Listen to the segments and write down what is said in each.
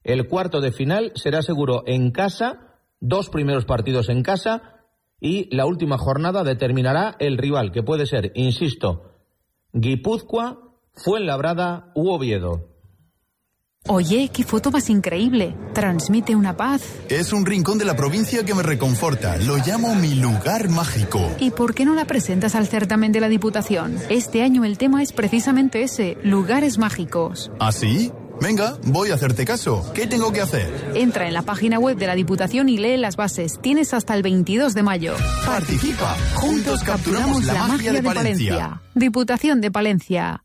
El cuarto de final será seguro en casa, 2 primeros partidos en casa, y la última jornada determinará el rival, que puede ser, insisto, Guipúzcoa, Fuenlabrada u Oviedo. Oye, qué foto más increíble. Transmite una paz. Es un rincón de la provincia que me reconforta. Lo llamo mi lugar mágico. ¿Y por qué no la presentas al certamen de la Diputación? Este año el tema es precisamente ese, lugares mágicos. ¿Ah, sí? Venga, voy a hacerte caso. ¿Qué tengo que hacer? Entra en la página web de la Diputación y lee las bases. Tienes hasta el 22 de mayo. Participa. Juntos capturamos la magia de Palencia. Diputación de Palencia.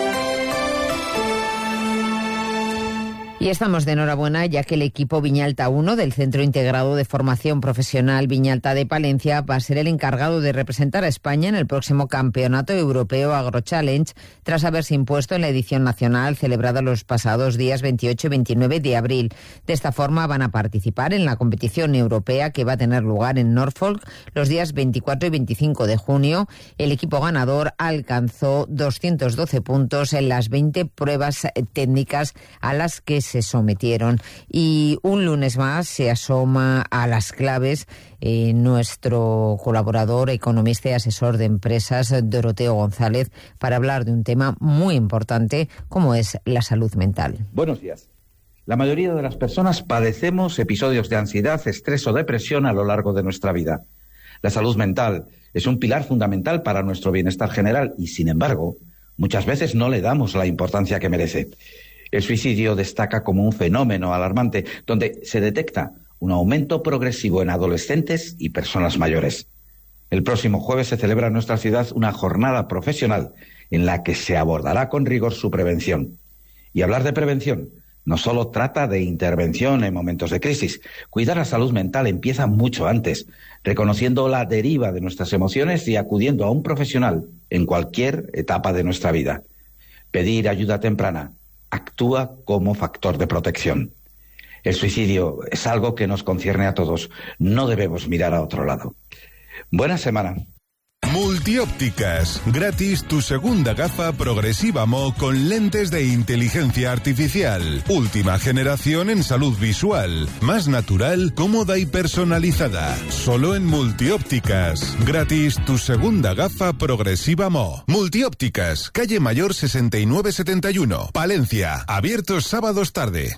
Y estamos de enhorabuena, ya que el equipo Viñalta 1 del Centro Integrado de Formación Profesional Viñalta de Palencia va a ser el encargado de representar a España en el próximo Campeonato Europeo AgroChallenge, tras haberse impuesto en la edición nacional celebrada los pasados días 28 y 29 de abril. De esta forma van a participar en la competición europea que va a tener lugar en Norfolk los días 24 y 25 de junio. El equipo ganador alcanzó 212 puntos en las 20 pruebas técnicas a las que se sometieron. Y un lunes más se asoma a las claves nuestro colaborador, economista y asesor de empresas, Doroteo González, para hablar de un tema muy importante como es la salud mental. Buenos días. La mayoría de las personas padecemos episodios de ansiedad, estrés o depresión a lo largo de nuestra vida. La salud mental es un pilar fundamental para nuestro bienestar general y, sin embargo, muchas veces no le damos la importancia que merece. El suicidio destaca como un fenómeno alarmante donde se detecta un aumento progresivo en adolescentes y personas mayores. El próximo jueves se celebra en nuestra ciudad una jornada profesional en la que se abordará con rigor su prevención. Y hablar de prevención no solo trata de intervención en momentos de crisis. Cuidar la salud mental empieza mucho antes, reconociendo la deriva de nuestras emociones y acudiendo a un profesional en cualquier etapa de nuestra vida. Pedir ayuda temprana actúa como factor de protección. El suicidio es algo que nos concierne a todos. No debemos mirar a otro lado. Buena semana. Multiópticas. Gratis tu segunda gafa progresiva Mo con lentes de inteligencia artificial. Última generación en salud visual. Más natural, cómoda y personalizada. Solo en Multiópticas. Gratis tu segunda gafa progresiva Mo. Multiópticas. Calle Mayor 6971. Palencia. Abiertos sábados tarde.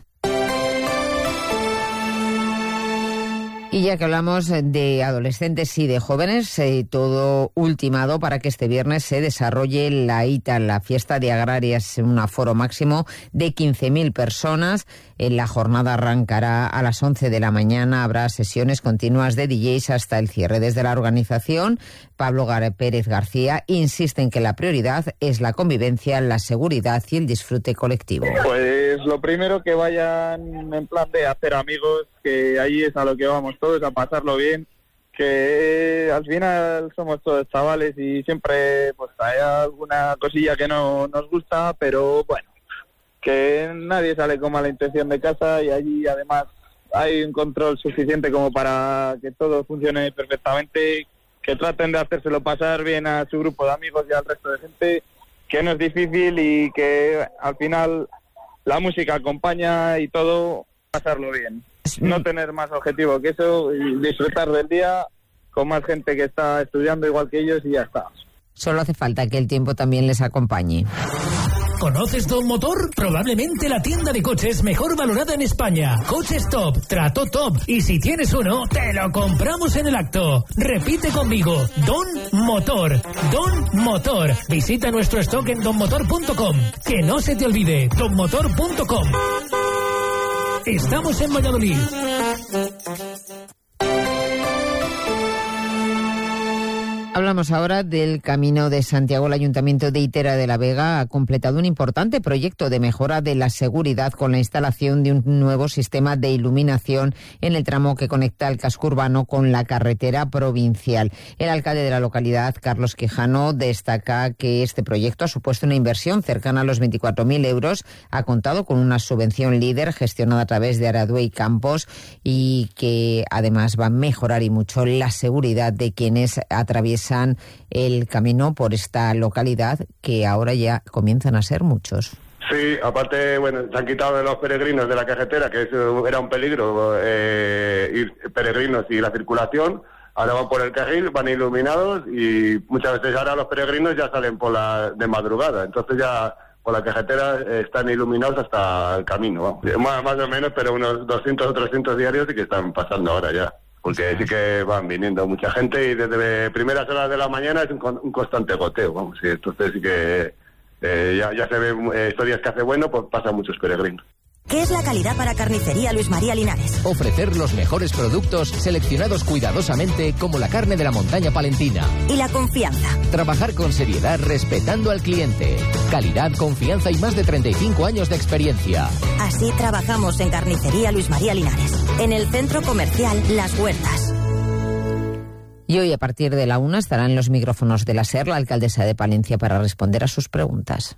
Y ya que hablamos de adolescentes y de jóvenes, todo ultimado para que este viernes se desarrolle la ITA, la fiesta de agrarias, en un aforo máximo de 15.000 personas. La jornada arrancará a las 11 de la mañana, habrá sesiones continuas de DJs hasta el cierre. Desde la organización, Pablo Pérez García insiste en que la prioridad es la convivencia, la seguridad y el disfrute colectivo. Pues lo primero, que vayan en plan de hacer amigos, que ahí es a lo que vamos todos, a pasarlo bien, que al final somos todos chavales y siempre pues hay alguna cosilla que no nos gusta, pero bueno, que nadie sale con mala intención de casa y allí además hay un control suficiente como para que todo funcione perfectamente, que traten de hacérselo pasar bien a su grupo de amigos y al resto de gente, que no es difícil y que al final la música acompaña y todo, pasarlo bien. No tener más objetivo que eso y disfrutar del día con más gente que está estudiando igual que ellos y ya está. Solo hace falta que el tiempo también les acompañe. ¿Conoces Don Motor? Probablemente la tienda de coches mejor valorada en España. Coches top, trato top. Y si tienes uno, te lo compramos en el acto. Repite conmigo, Don Motor. Don Motor. Visita nuestro stock en donmotor.com. Que no se te olvide, donmotor.com. Estamos en Valladolid. Hablamos ahora del Camino de Santiago. El Ayuntamiento de Higuera de la Vega ha completado un importante proyecto de mejora de la seguridad con la instalación de un nuevo sistema de iluminación en el tramo que conecta el casco urbano con la carretera provincial. El alcalde de la localidad, Carlos Quijano, destaca que este proyecto ha supuesto una inversión cercana a los 24.000 euros, ha contado con una subvención líder gestionada a través de Aradue y Campos y que además va a mejorar y mucho la seguridad de quienes atraviesan el camino por esta localidad, que ahora ya comienzan a ser muchos. Sí, aparte, bueno, se han quitado de los peregrinos de la carretera, que eso era un peligro, ir peregrinos y la circulación. Ahora van por el carril, van iluminados y muchas veces ahora los peregrinos ya salen de madrugada. Entonces ya por la carretera están iluminados hasta el camino, vamos. Más o menos, pero unos 200 o 300 diarios sí que están pasando ahora ya. Porque sí que van viniendo mucha gente y desde primeras horas de la mañana es un constante goteo, vamos. Y entonces sí que ya se ve estos días que hace bueno, pues pasan muchos peregrinos. ¿Qué es la calidad para Carnicería Luis María Linares? Ofrecer los mejores productos seleccionados cuidadosamente como la carne de la montaña palentina. ¿Y la confianza? Trabajar con seriedad respetando al cliente. Calidad, confianza y más de 35 años de experiencia. Así trabajamos en Carnicería Luis María Linares, en el Centro Comercial Las Huertas. Y hoy a partir de la 1 estará en los micrófonos de la SER la alcaldesa de Palencia para responder a sus preguntas.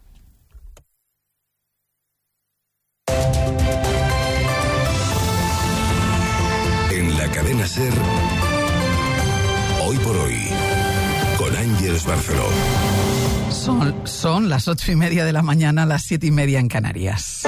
En la cadena SER, hoy por hoy, con Ángeles Barceló. Son las 8:30 de la mañana, las 7:30 en Canarias.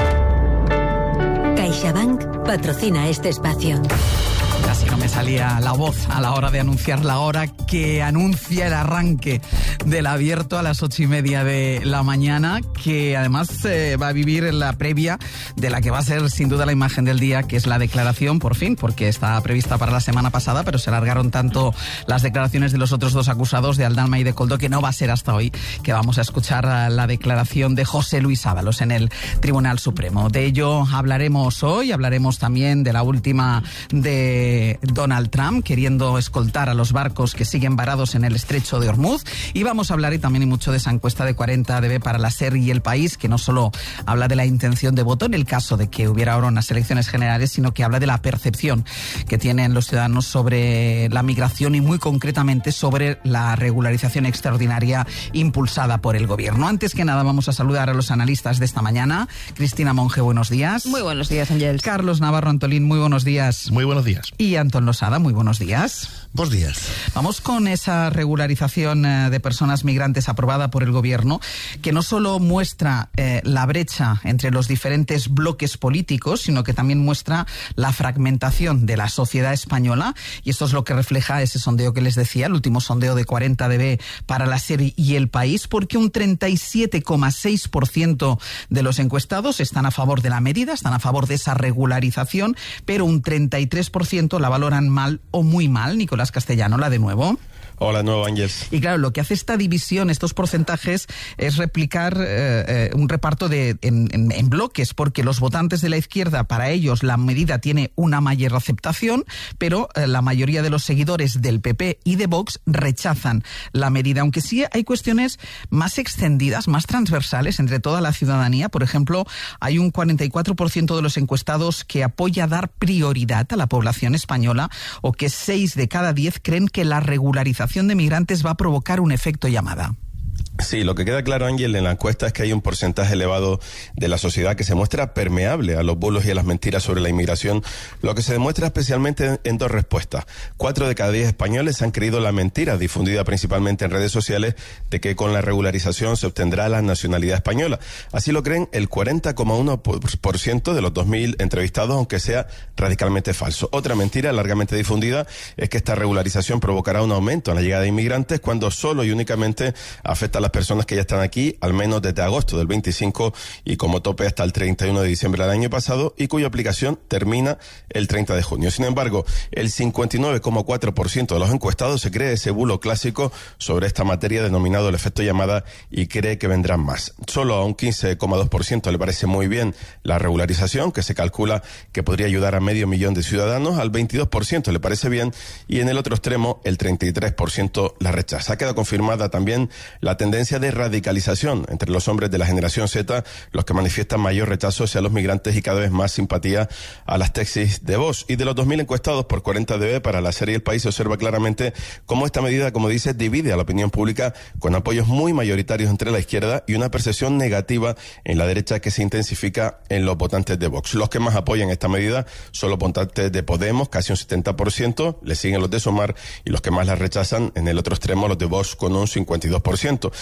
CaixaBank patrocina este espacio. Casi no me salía la voz a la hora de anunciar la hora que anuncia el arranque del abierto a las 8:30 de la mañana, que además va a vivir en la previa de la que va a ser sin duda la imagen del día, que es la declaración, por fin, porque está prevista para la semana pasada, pero se alargaron tanto las declaraciones de los otros dos acusados, de Aldama y de Koldo, que no va a ser hasta hoy que vamos a escuchar la declaración de José Luis Ábalos en el Tribunal Supremo. De ello hablaremos hoy, hablaremos también de la última de Donald Trump queriendo escoltar a los barcos que siguen varados en el estrecho de Hormuz, y vamos a hablar y también y mucho de esa encuesta de 40dB para la SER y El País, que no solo habla de la intención de voto en el caso de que hubiera ahora unas elecciones generales, sino que habla de la percepción que tienen los ciudadanos sobre la migración y muy concretamente sobre la regularización extraordinaria impulsada por el gobierno. Antes que nada vamos a saludar a los analistas de esta mañana. Cristina Monge, buenos días. Muy buenos días, Ángel. Carlos Navarro Antolín, muy buenos días. Muy buenos días. Y Antón Losada, muy buenos días. Buenos días. Vamos con esa regularización de personas migrantes aprobada por el gobierno, que no solo muestra la brecha entre los diferentes bloques políticos, sino que también muestra la fragmentación de la sociedad española, y esto es lo que refleja ese sondeo que les decía, el último sondeo de 40dB para la SER y El País, porque un 37,6% de los encuestados están a favor de la medida, están a favor de esa regularización, pero un 33% la valoran mal o muy mal. Nicolás Castellano, la de nuevo. Hola, nuevo Ángeles. Y claro, lo que hace esta división, estos porcentajes, es replicar un reparto en bloques, porque los votantes de la izquierda, para ellos la medida tiene una mayor aceptación, pero la mayoría de los seguidores del PP y de Vox rechazan la medida, aunque sí hay cuestiones más extendidas, más transversales entre toda la ciudadanía. Por ejemplo, hay un 44% de los encuestados que apoya dar prioridad a la población española, o que 6 de cada 10 creen que la regularización de migrantes va a provocar un efecto llamada. Sí, lo que queda claro, Ángel, en la encuesta es que hay un porcentaje elevado de la sociedad que se muestra permeable a los bulos y a las mentiras sobre la inmigración, lo que se demuestra especialmente en dos respuestas. 4 de cada 10 españoles han creído la mentira, difundida principalmente en redes sociales, de que con la regularización se obtendrá la nacionalidad española. Así lo creen el 40,1% de los 2.000 entrevistados, aunque sea radicalmente falso. Otra mentira largamente difundida es que esta regularización provocará un aumento en la llegada de inmigrantes, cuando solo y únicamente afecta a las personas que ya están aquí al menos desde agosto del 25 y como tope hasta el 31 de diciembre del año pasado, y cuya aplicación termina el 30 de junio. Sin embargo, el 59,4% de los encuestados se cree ese bulo clásico sobre esta materia denominado el efecto llamada y cree que vendrán más. Solo a un 15,2% le parece muy bien la regularización, que se calcula que podría ayudar a 500.000 de ciudadanos, al 22% le parece bien, y en el otro extremo el 33% la rechaza. Ha quedado confirmada también la tendencia de radicalización entre los hombres de la generación Z, los que manifiestan mayor rechazo hacia los migrantes y cada vez más simpatía a las tesis de Vox. Y de los 2.000 encuestados por 40dB para la SER y El País, se observa claramente cómo esta medida, como dice, divide a la opinión pública, con apoyos muy mayoritarios entre la izquierda y una percepción negativa en la derecha que se intensifica en los votantes de Vox. Los que más apoyan esta medida son los votantes de Podemos, casi un 70%, le siguen los de Sumar, y los que más la rechazan en el otro extremo, los de Vox, con un 52%.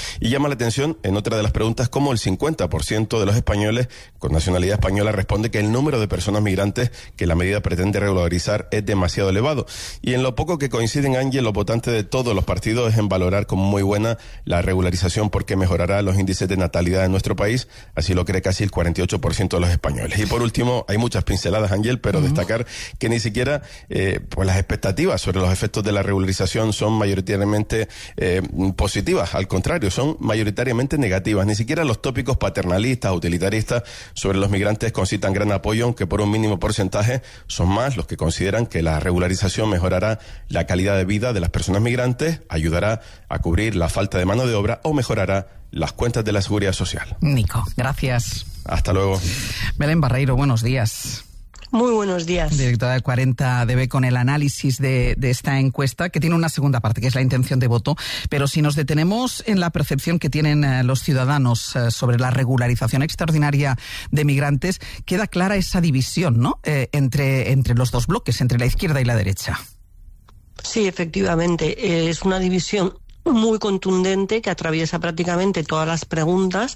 Y llama la atención en otra de las preguntas cómo el 50% de los españoles con nacionalidad española responde que el número de personas migrantes que la medida pretende regularizar es demasiado elevado. Y en lo poco que coinciden, Ángel, los votantes de todos los partidos es en valorar como muy buena la regularización porque mejorará los índices de natalidad en nuestro país, así lo cree casi el 48% de los españoles. Y por último, hay muchas pinceladas, Ángel, pero destacar que ni siquiera pues las expectativas sobre los efectos de la regularización son mayoritariamente positivas, al contrario, son mayoritariamente negativas. Ni siquiera los tópicos paternalistas, utilitaristas sobre los migrantes concitan gran apoyo, aunque por un mínimo porcentaje son más los que consideran que la regularización mejorará la calidad de vida de las personas migrantes, ayudará a cubrir la falta de mano de obra o mejorará las cuentas de la Seguridad Social. Nico, gracias. Hasta luego. Belén Barreiro, buenos días. Muy buenos días. Directora de 40DB con el análisis de esta encuesta, que tiene una segunda parte, que es la intención de voto. Pero si nos detenemos en la percepción que tienen los ciudadanos sobre la regularización extraordinaria de migrantes, queda clara esa división, ¿no? Entre los dos bloques, entre la izquierda y la derecha. Sí, efectivamente. Es una división muy contundente que atraviesa prácticamente todas las preguntas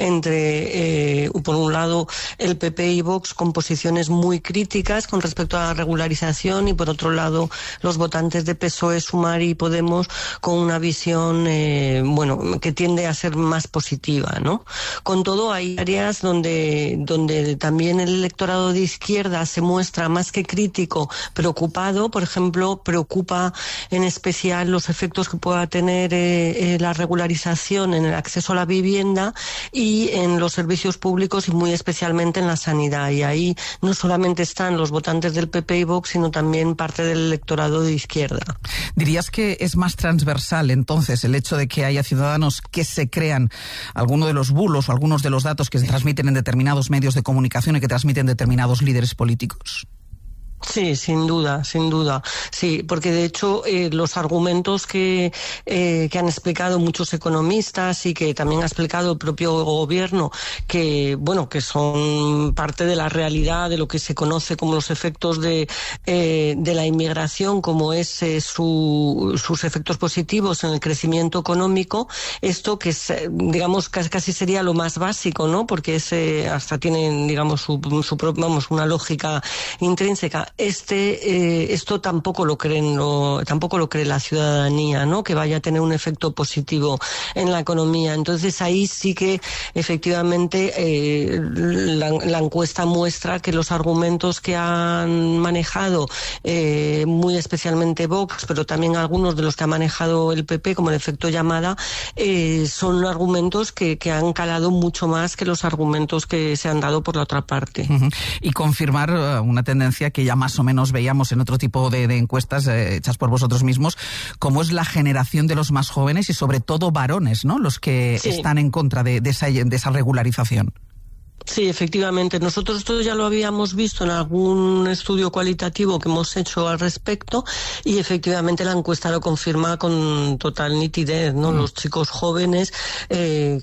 entre, por un lado, el PP y Vox con posiciones muy críticas con respecto a la regularización y, por otro lado, los votantes de PSOE, Sumar y Podemos con una visión, que tiende a ser más positiva, ¿no? Con todo, hay áreas donde también el electorado de izquierda se muestra más que crítico, preocupado. Por ejemplo, preocupa en especial los efectos que pueda tener la regularización en el acceso a la vivienda y en los servicios públicos y muy especialmente en la sanidad. Y ahí no solamente están los votantes del PP y Vox, sino también parte del electorado de izquierda. ¿Dirías que es más transversal entonces el hecho de que haya ciudadanos que se crean alguno de los bulos o algunos de los datos que se transmiten en determinados medios de comunicación y que transmiten determinados líderes políticos? Sí, sin duda. Sí, porque de hecho los argumentos que han explicado muchos economistas y que también ha explicado el propio gobierno, que son parte de la realidad de lo que se conoce como los efectos de la inmigración, como es sus efectos positivos en el crecimiento económico, esto que es, digamos, casi sería lo más básico, ¿no? Porque hasta tienen, digamos, una lógica intrínseca. Esto tampoco lo cree la ciudadanía, ¿no? Que vaya a tener un efecto positivo en la economía. Entonces ahí sí que efectivamente la encuesta muestra que los argumentos que han manejado muy especialmente Vox, pero también algunos de los que ha manejado el PP, como el efecto llamada, son argumentos que han calado mucho más que los argumentos que se han dado por la otra parte. Y confirmar una tendencia que ya más o menos veíamos en otro tipo de encuestas hechas por vosotros mismos, como es la generación de los más jóvenes y sobre todo varones, ¿no? Los que están en contra de esa regularización. Sí, efectivamente. Nosotros esto ya lo habíamos visto en algún estudio cualitativo que hemos hecho al respecto y efectivamente la encuesta lo confirma con total nitidez, ¿no? Los chicos jóvenes que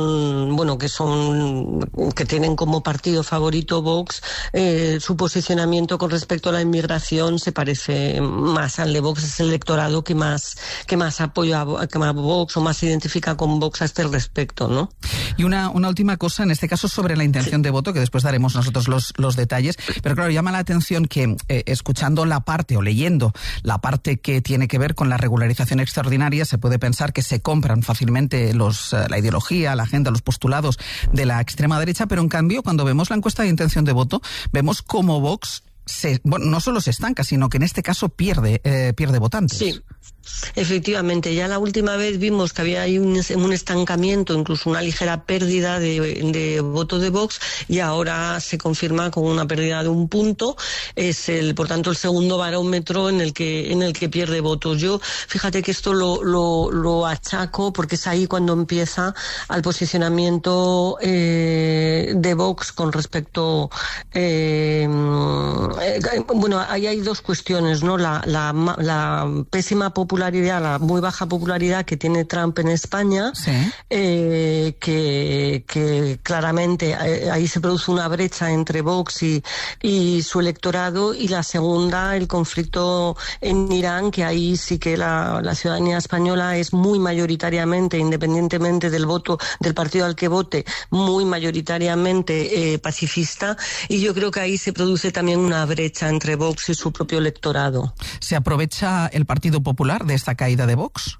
tienen como partido favorito Vox, su posicionamiento con respecto a la inmigración se parece más al de Vox. Es el electorado que más apoya a Vox o más se identifica con Vox a este respecto, ¿no? Y una última cosa, en este caso sobre la intención de voto, que después daremos nosotros los detalles, pero claro, llama la atención que escuchando la parte o leyendo la parte que tiene que ver con la regularización extraordinaria, se puede pensar que se compran fácilmente la ideología, la agenda, los postulados de la extrema derecha, pero en cambio, cuando vemos la encuesta de intención de voto, vemos cómo Vox no solo se estanca, sino que en este caso pierde votantes. Sí. Efectivamente, ya la última vez vimos que había ahí un estancamiento, incluso una ligera pérdida de voto de Vox, y ahora se confirma con una pérdida de 1 punto. Es por tanto el segundo barómetro en el que pierde votos. Yo, fíjate que esto lo achaco porque es ahí cuando empieza al posicionamiento de Vox con respecto Bueno, ahí hay dos cuestiones, ¿no? La pésima popularidad, la muy baja popularidad que tiene Trump en España, sí. Que claramente ahí se produce una brecha entre Vox y su electorado, y la segunda, el conflicto en Irán, que ahí sí que la ciudadanía española es muy mayoritariamente, independientemente del voto del partido al que vote, muy mayoritariamente pacifista, y yo creo que ahí se produce también una brecha entre Vox y su propio electorado. ¿Se aprovecha el Partido Popular de esta caída de Vox?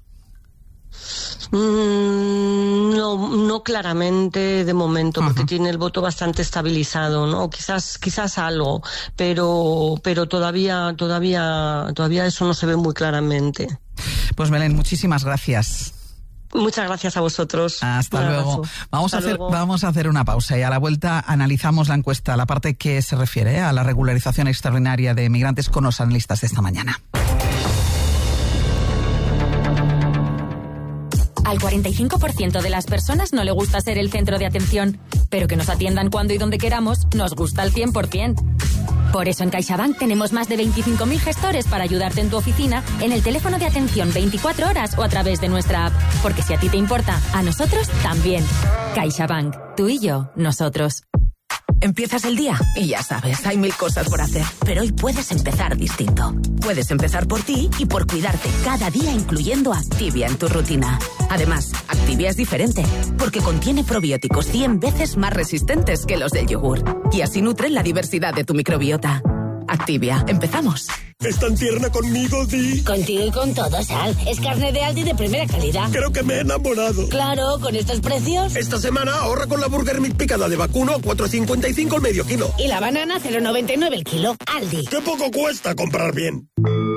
No claramente de momento, porque tiene el voto bastante estabilizado, ¿no? Quizás algo, pero todavía eso no se ve muy claramente. Pues Belén, muchísimas gracias. Muchas gracias a vosotros. Hasta luego. Vamos a hacer una pausa y a la vuelta analizamos la encuesta, la parte que se refiere a la regularización extraordinaria de migrantes con los analistas de esta mañana. Al 45% de las personas no le gusta ser el centro de atención, pero que nos atiendan cuando y donde queramos nos gusta al 100%. Por eso en CaixaBank tenemos más de 25.000 gestores para ayudarte en tu oficina, en el teléfono de atención 24 horas o a través de nuestra app. Porque si a ti te importa, a nosotros también. CaixaBank, tú y yo, nosotros. Empiezas el día y ya sabes, hay 1000 cosas por hacer. Pero hoy puedes empezar distinto. Puedes empezar por ti y por cuidarte cada día, incluyendo Activia en tu rutina. Además, Activia es diferente porque contiene probióticos 100 veces más resistentes que los del yogur. Y así nutren la diversidad de tu microbiota. Activia, empezamos. ¿Es tan tierna conmigo, Di? Contigo y con todo, Sal. Es carne de Aldi de primera calidad. Creo que me he enamorado. Claro, con estos precios. Esta semana ahorra con la Burger Meat picada de vacuno, 4,55 el medio kilo. Y la banana, 0,99 el kilo. Aldi. ¡Qué poco cuesta comprar bien!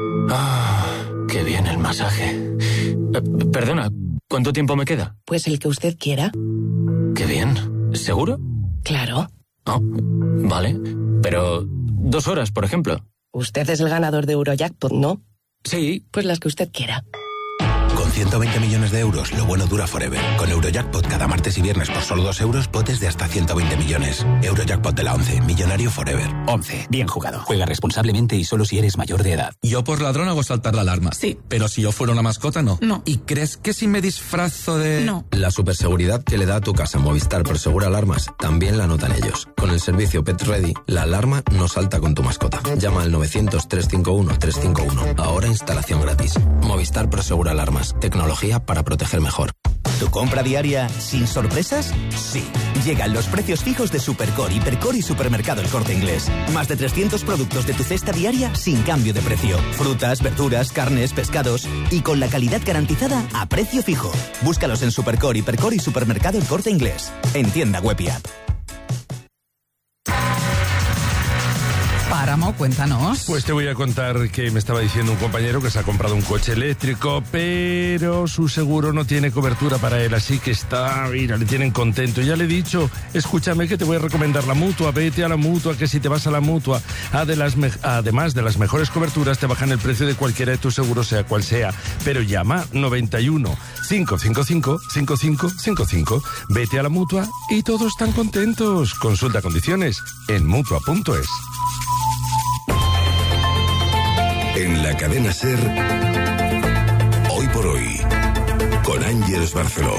Qué bien el masaje. Perdona, ¿cuánto tiempo me queda? Pues el que usted quiera. Qué bien. ¿Seguro? Claro. Oh, vale. Pero 2 horas, por ejemplo. Usted es el ganador de Eurojackpot, ¿no? Sí. Pues las que usted quiera. Con 120 millones de euros, lo bueno dura forever. Con Eurojackpot cada martes y viernes por solo 2 euros, potes de hasta 120 millones. Eurojackpot de la 11, millonario forever. 11, bien jugado. Juega responsablemente y solo si eres mayor de edad. Yo por ladrón hago saltar la alarma. Sí. Pero si yo fuera una mascota, no. No. ¿Y crees que si me disfrazo de...? No. La superseguridad que le da a tu casa Movistar Prosegura Alarmas también la notan ellos. Con el servicio Pet Ready, la alarma no salta con tu mascota. Llama al 900-351-351. Ahora instalación gratis. Movistar Prosegura Alarmas. Tecnología para proteger mejor. ¿Tu compra diaria sin sorpresas? Sí. Llegan los precios fijos de Supercore, Hipercore y Supermercado El Corte Inglés. Más de 300 productos de tu cesta diaria sin cambio de precio. Frutas, verduras, carnes, pescados y con la calidad garantizada a precio fijo. Búscalos en Supercore, Hipercore y Supermercado El Corte Inglés. En tienda web y app. Páramo, cuéntanos. Pues te voy a contar que me estaba diciendo un compañero que se ha comprado un coche eléctrico, pero su seguro no tiene cobertura para él, así que le tienen contento. Ya le he dicho, escúchame que te voy a recomendar la Mutua, vete a la Mutua, que si te vas a la Mutua, además de las mejores coberturas, te bajan el precio de cualquiera de tus seguros, sea cual sea. Pero llama 91 555 5555. Vete a la Mutua y todos están contentos. Consulta condiciones en Mutua.es. En la cadena SER, Hoy por Hoy, con Ángeles Barceló.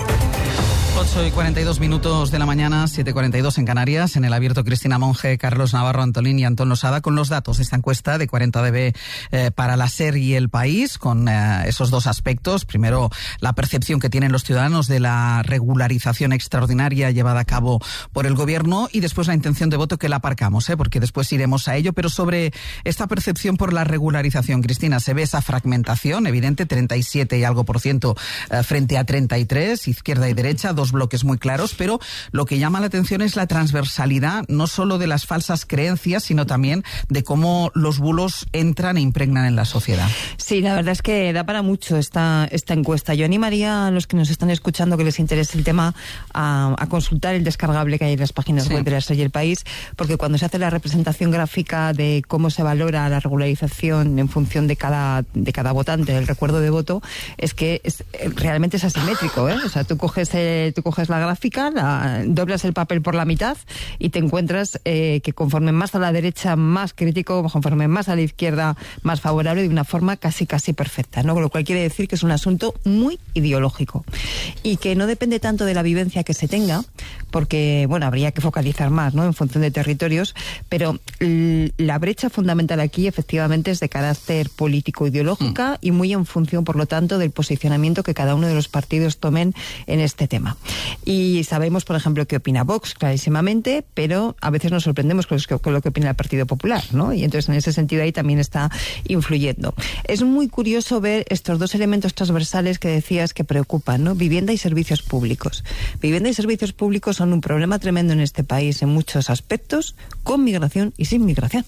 8:42 de la mañana, 7:42 en Canarias. En el abierto, Cristina Monge, Carlos Navarro, Antolín y Antón Losada con los datos de esta encuesta de 40dB para la SER y El País, con esos dos aspectos. Primero, la percepción que tienen los ciudadanos de la regularización extraordinaria llevada a cabo por el Gobierno, y después la intención de voto, que la aparcamos, porque después iremos a ello. Pero sobre esta percepción por la regularización, Cristina, se ve esa fragmentación evidente, 37 y algo % frente a 33, izquierda y derecha, dos bloques muy claros, pero lo que llama la atención es la transversalidad, no solo de las falsas creencias, sino también de cómo los bulos entran e impregnan en la sociedad. Sí, la verdad es que da para mucho esta encuesta. Yo animaría a los que nos están escuchando, que les interese el tema, a consultar el descargable que hay en las páginas web de la SER y El País, porque cuando se hace la representación gráfica de cómo se valora la regularización en función de cada votante, el recuerdo de voto, es que realmente es asimétrico, O sea, tú coges tú coges la gráfica, doblas el papel por la mitad y te encuentras que conforme más a la derecha, más crítico, conforme más a la izquierda, más favorable, de una forma casi perfecta, ¿no? Lo cual quiere decir que es un asunto muy ideológico y que no depende tanto de la vivencia que se tenga, porque, bueno, habría que focalizar más, ¿no?, en función de territorios, pero la brecha fundamental aquí efectivamente es de carácter político-ideológica y muy en función, por lo tanto, del posicionamiento que cada uno de los partidos tomen en este tema. Y sabemos, por ejemplo, qué opina Vox, clarísimamente, pero a veces nos sorprendemos con lo que opina el Partido Popular, ¿no? Y entonces, en ese sentido, ahí también está influyendo. Es muy curioso ver estos dos elementos transversales que decías que preocupan, ¿no? Vivienda y servicios públicos. Vivienda y servicios públicos son un problema tremendo en este país en muchos aspectos, con migración y sin migración.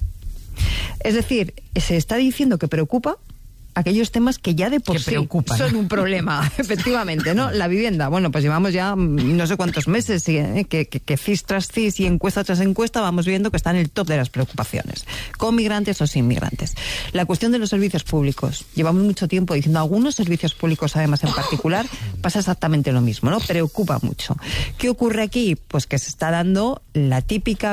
Es decir, se está diciendo que preocupa aquellos temas que ya de por sí son un problema, efectivamente, ¿no? La vivienda, bueno, pues llevamos ya no sé cuántos meses que CIS tras CIS y encuesta tras encuesta vamos viendo que está en el top de las preocupaciones, con migrantes o sin migrantes. La cuestión de los servicios públicos, llevamos mucho tiempo diciendo, algunos servicios públicos además en particular, pasa exactamente lo mismo, ¿no? Preocupa mucho. ¿Qué ocurre aquí? Pues que se está dando la típica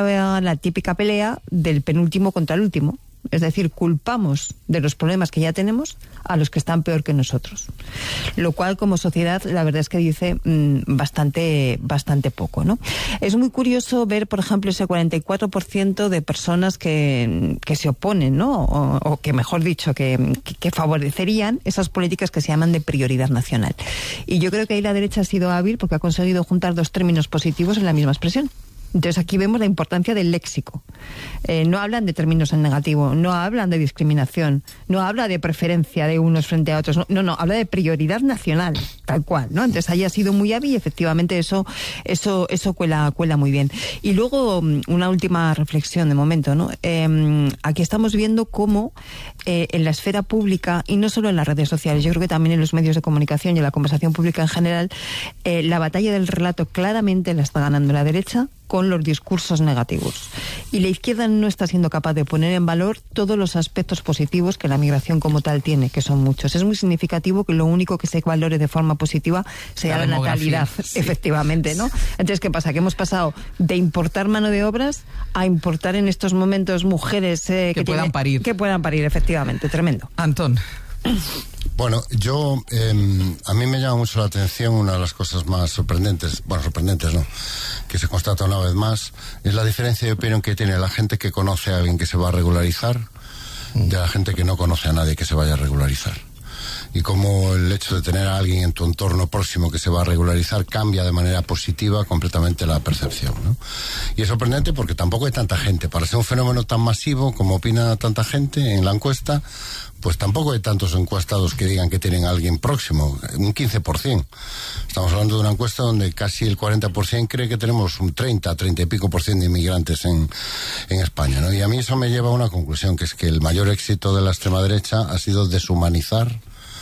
pelea del penúltimo contra el último. Es decir, culpamos de los problemas que ya tenemos a los que están peor que nosotros. Lo cual, como sociedad, la verdad es que dice bastante poco, ¿no? Es muy curioso ver, por ejemplo, ese 44% de personas que se oponen, ¿no? O que, mejor dicho, que favorecerían esas políticas que se llaman de prioridad nacional. Y yo creo que ahí la derecha ha sido hábil porque ha conseguido juntar dos términos positivos en la misma expresión. Entonces aquí vemos la importancia del léxico. No hablan de términos en negativo, no hablan de discriminación, no habla de preferencia de unos frente a otros, no, habla de prioridad nacional, tal cual, ¿no? Entonces ahí ha sido muy hábil y efectivamente eso cuela muy bien. Y luego una última reflexión de momento, ¿no? Aquí estamos viendo cómo en la esfera pública, y no solo en las redes sociales, yo creo que también en los medios de comunicación y en la conversación pública en general, la batalla del relato claramente la está ganando la derecha con los discursos negativos. Y la izquierda no está siendo capaz de poner en valor todos los aspectos positivos que la migración como tal tiene, que son muchos. Es muy significativo que lo único que se valore de forma positiva sea la natalidad, sí. Efectivamente, ¿no? Entonces, ¿qué pasa? Que hemos pasado de importar mano de obras a importar en estos momentos mujeres que puedan parir. Que puedan parir, efectivamente. Tremendo. Antón. Bueno, a mí me llama mucho la atención una de las cosas más sorprendentes no, que se constata una vez más, es la diferencia de opinión que tiene la gente que conoce a alguien que se va a regularizar de la gente que no conoce a nadie que se vaya a regularizar. Y cómo el hecho de tener a alguien en tu entorno próximo que se va a regularizar cambia de manera positiva completamente la percepción, ¿no? Y es sorprendente porque tampoco hay tanta gente. Para ser un fenómeno tan masivo como opina tanta gente en la encuesta, pues tampoco hay tantos encuestados que digan que tienen a alguien próximo, un 15%. Estamos hablando de una encuesta donde casi el 40% cree que tenemos un 30 y pico % de inmigrantes en España, ¿no? Y a mí eso me lleva a una conclusión, que es que el mayor éxito de la extrema derecha ha sido deshumanizar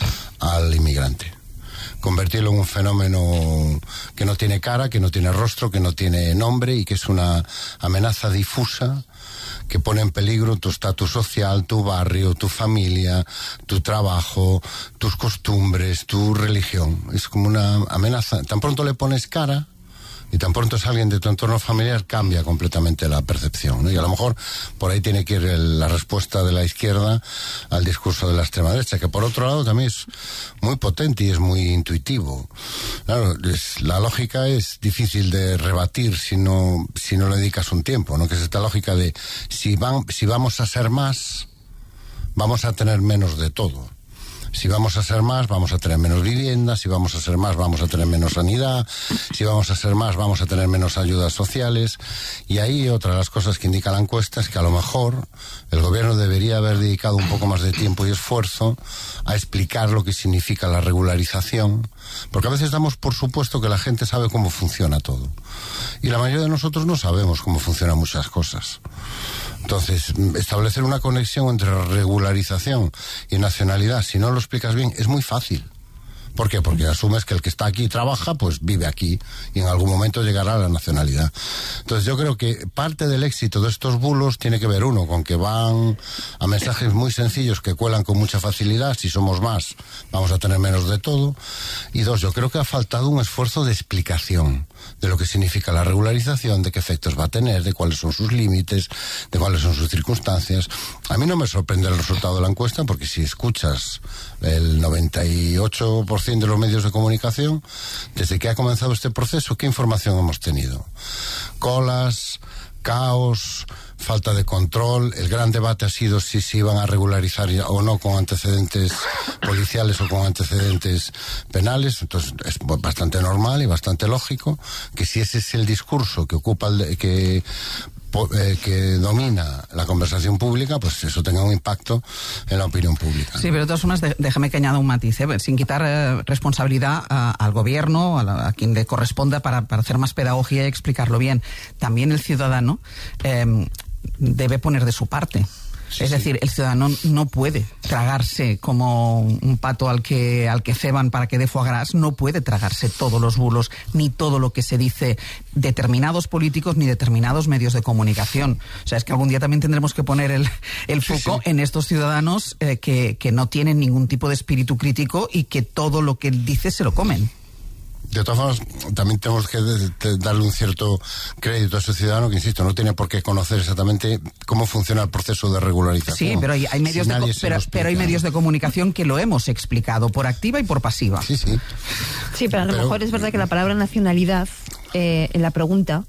al inmigrante, convertirlo en un fenómeno que no tiene cara, que no tiene rostro, que no tiene nombre y que es una amenaza difusa que pone en peligro tu estatus social, tu barrio, tu familia, tu trabajo, tus costumbres, tu religión. Es como una amenaza. Tan pronto le pones cara y tan pronto es alguien de tu entorno familiar, cambia completamente la percepción, ¿no? Y a lo mejor por ahí tiene que ir la respuesta de la izquierda al discurso de la extrema derecha, que por otro lado también es muy potente y es muy intuitivo. Claro, la lógica es difícil de rebatir si no le dedicas un tiempo, ¿no? Que es esta lógica de si vamos a ser más, vamos a tener menos de todo. Si vamos a ser más, vamos a tener menos vivienda. Si vamos a ser más, vamos a tener menos sanidad. Si vamos a ser más, vamos a tener menos ayudas sociales. Y ahí otra de las cosas que indica la encuesta es que a lo mejor el gobierno debería haber dedicado un poco más de tiempo y esfuerzo a explicar lo que significa la regularización. Porque a veces damos por supuesto que la gente sabe cómo funciona todo. Y la mayoría de nosotros no sabemos cómo funcionan muchas cosas. Entonces, establecer una conexión entre regularización y nacionalidad, si no lo explicas bien, es muy fácil. ¿Por qué? Porque asumes que el que está aquí y trabaja, pues vive aquí y en algún momento llegará a la nacionalidad. Entonces yo creo que parte del éxito de estos bulos tiene que ver, uno, con que van a mensajes muy sencillos que cuelan con mucha facilidad. Si somos más, vamos a tener menos de todo. Y dos, yo creo que ha faltado un esfuerzo de explicación de lo que significa la regularización, de qué efectos va a tener, de cuáles son sus límites, de cuáles son sus circunstancias. A mí no me sorprende el resultado de la encuesta, porque si escuchas el 98% de los medios de comunicación, desde que ha comenzado este proceso, ¿qué información hemos tenido? Colas, caos, falta de control. El gran debate ha sido si se iban a regularizar o no con antecedentes policiales o con antecedentes penales. Entonces es bastante normal y bastante lógico que si ese es el discurso que ocupa que domina la conversación pública, pues eso tenga un impacto en la opinión pública. Sí, pero de todas formas, déjame que añada un matiz, sin quitar responsabilidad al gobierno, a quien le corresponda para hacer más pedagogía y explicarlo bien. También el ciudadano debe poner de su parte. Es decir, el ciudadano no puede tragarse como un pato al que ceban para que dé foie gras, no puede tragarse todos los bulos, ni todo lo que se dice determinados políticos ni determinados medios de comunicación. O sea, es que algún día también tendremos que poner el foco en estos ciudadanos que no tienen ningún tipo de espíritu crítico y que todo lo que él dice se lo comen. De todas formas, también tenemos que darle un cierto crédito a ese ciudadano que, insisto, no tiene por qué conocer exactamente cómo funciona el proceso de regularización. Sí, pero hay medios, pero hay medios de comunicación que lo hemos explicado por activa y por pasiva. Sí, sí. Sí, pero a lo mejor es verdad que la palabra nacionalidad en la pregunta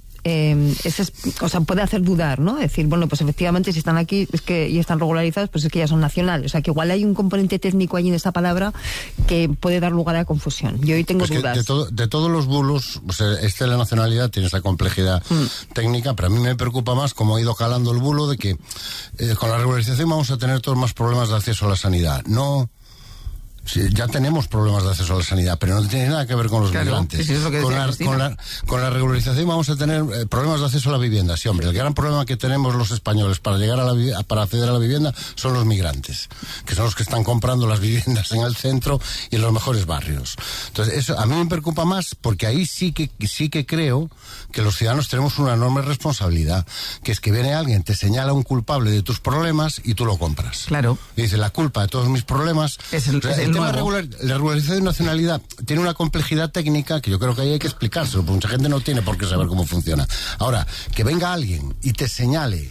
puede hacer dudar, ¿no? Decir, bueno, pues efectivamente si están aquí y están regularizados, pues es que ya son nacionales. O sea, que igual hay un componente técnico allí en esta palabra que puede dar lugar a confusión. Yo hoy tengo dudas. De todos los bulos, pues de la nacionalidad tiene esa complejidad técnica, pero a mí me preocupa más cómo ha ido calando el bulo de que con la regularización vamos a tener todos más problemas de acceso a la sanidad. No. Sí, ya tenemos problemas de acceso a la sanidad, pero no tiene nada que ver con los migrantes. Sí, es lo que con la regularización vamos a tener problemas de acceso a la vivienda. Sí, hombre, el gran problema que tenemos los españoles para llegar para acceder a la vivienda son los migrantes, que son los que están comprando las viviendas en el centro y en los mejores barrios. Entonces, eso a mí me preocupa más, porque ahí sí que creo que los ciudadanos tenemos una enorme responsabilidad, que es que viene alguien, te señala un culpable de tus problemas y tú lo compras. Claro. Y dice, la culpa de todos mis problemas es el tema la regularización de nacionalidad tiene una complejidad técnica que yo creo que ahí hay que explicárselo, porque mucha gente no tiene por qué saber cómo funciona. Ahora, que venga alguien y te señale,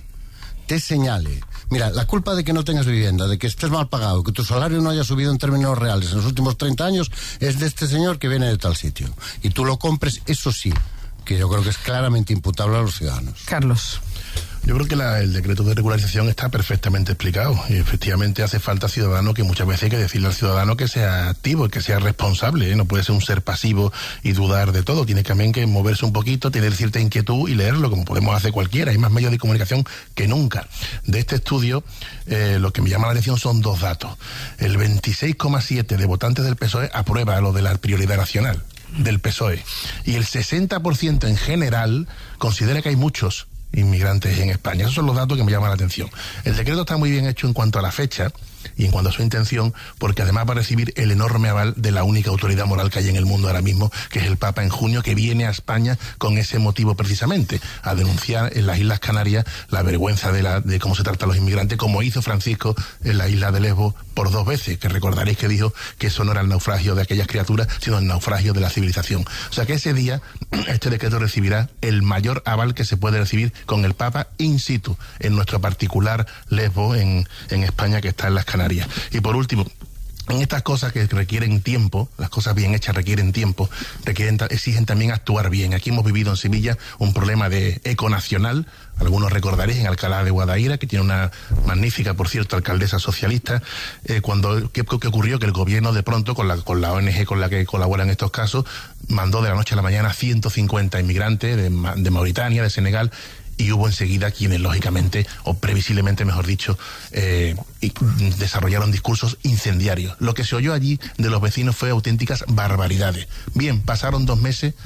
mira, la culpa de que no tengas vivienda, de que estés mal pagado, que tu salario no haya subido en términos reales en los últimos 30 años, es de este señor que viene de tal sitio. Y tú lo compres, eso sí, que yo creo que es claramente imputable a los ciudadanos. Carlos. Yo creo que el decreto de regularización está perfectamente explicado y efectivamente hace falta ciudadano, que muchas veces hay que decirle al ciudadano que sea activo, que sea responsable, ¿eh? No puede ser un ser pasivo y dudar de todo, tiene también que moverse un poquito, tener cierta inquietud y leerlo como podemos hacer cualquiera. Hay más medios de comunicación que nunca. De este estudio lo que me llama la atención son dos datos. El 26,7% de votantes del PSOE aprueba lo de la prioridad nacional del PSOE y el 60% en general considera que hay muchos inmigrantes en España. Esos son los datos que me llaman la atención. El decreto está muy bien hecho en cuanto a la fecha y en cuanto a su intención, porque además va a recibir el enorme aval de la única autoridad moral que hay en el mundo ahora mismo, que es el Papa, en junio, que viene a España con ese motivo precisamente, a denunciar en las Islas Canarias la vergüenza de cómo se trata a los inmigrantes, como hizo Francisco en la isla de Lesbos por 2 veces, que recordaréis que dijo que eso no era el naufragio de aquellas criaturas, sino el naufragio de la civilización. O sea que ese día este decreto recibirá el mayor aval que se puede recibir con el Papa in situ, en nuestro particular Lesbos en España, que está en las Canarias. Y por último, en estas cosas que requieren tiempo, las cosas bien hechas requieren tiempo, exigen también actuar bien. Aquí hemos vivido en Sevilla un problema de econacional. Algunos recordaréis en Alcalá de Guadaira, que tiene una magnífica, por cierto, alcaldesa socialista, ¿qué ocurrió? Que el gobierno de pronto, con la ONG con la que colabora en estos casos, mandó de la noche a la mañana 150 inmigrantes de Mauritania, de Senegal, y hubo enseguida quienes, lógicamente, o previsiblemente, mejor dicho, desarrollaron discursos incendiarios. Lo que se oyó allí de los vecinos fue auténticas barbaridades. Bien, pasaron 2 meses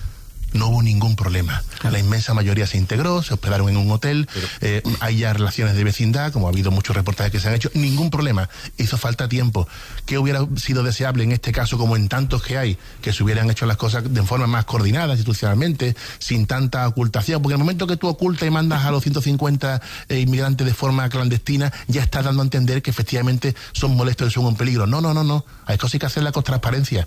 no hubo ningún problema. La inmensa mayoría se integró, se hospedaron en un hotel, hay ya relaciones de vecindad, como ha habido muchos reportajes que se han hecho, ningún problema. Hizo falta tiempo. ¿Qué hubiera sido deseable en este caso, como en tantos que hay, que se hubieran hecho las cosas de forma más coordinada institucionalmente, sin tanta ocultación? Porque en el momento que tú ocultas y mandas a los 150 inmigrantes de forma clandestina, ya estás dando a entender que efectivamente son molestos y son un peligro. No. Hay cosas que hay que hacerla con transparencia.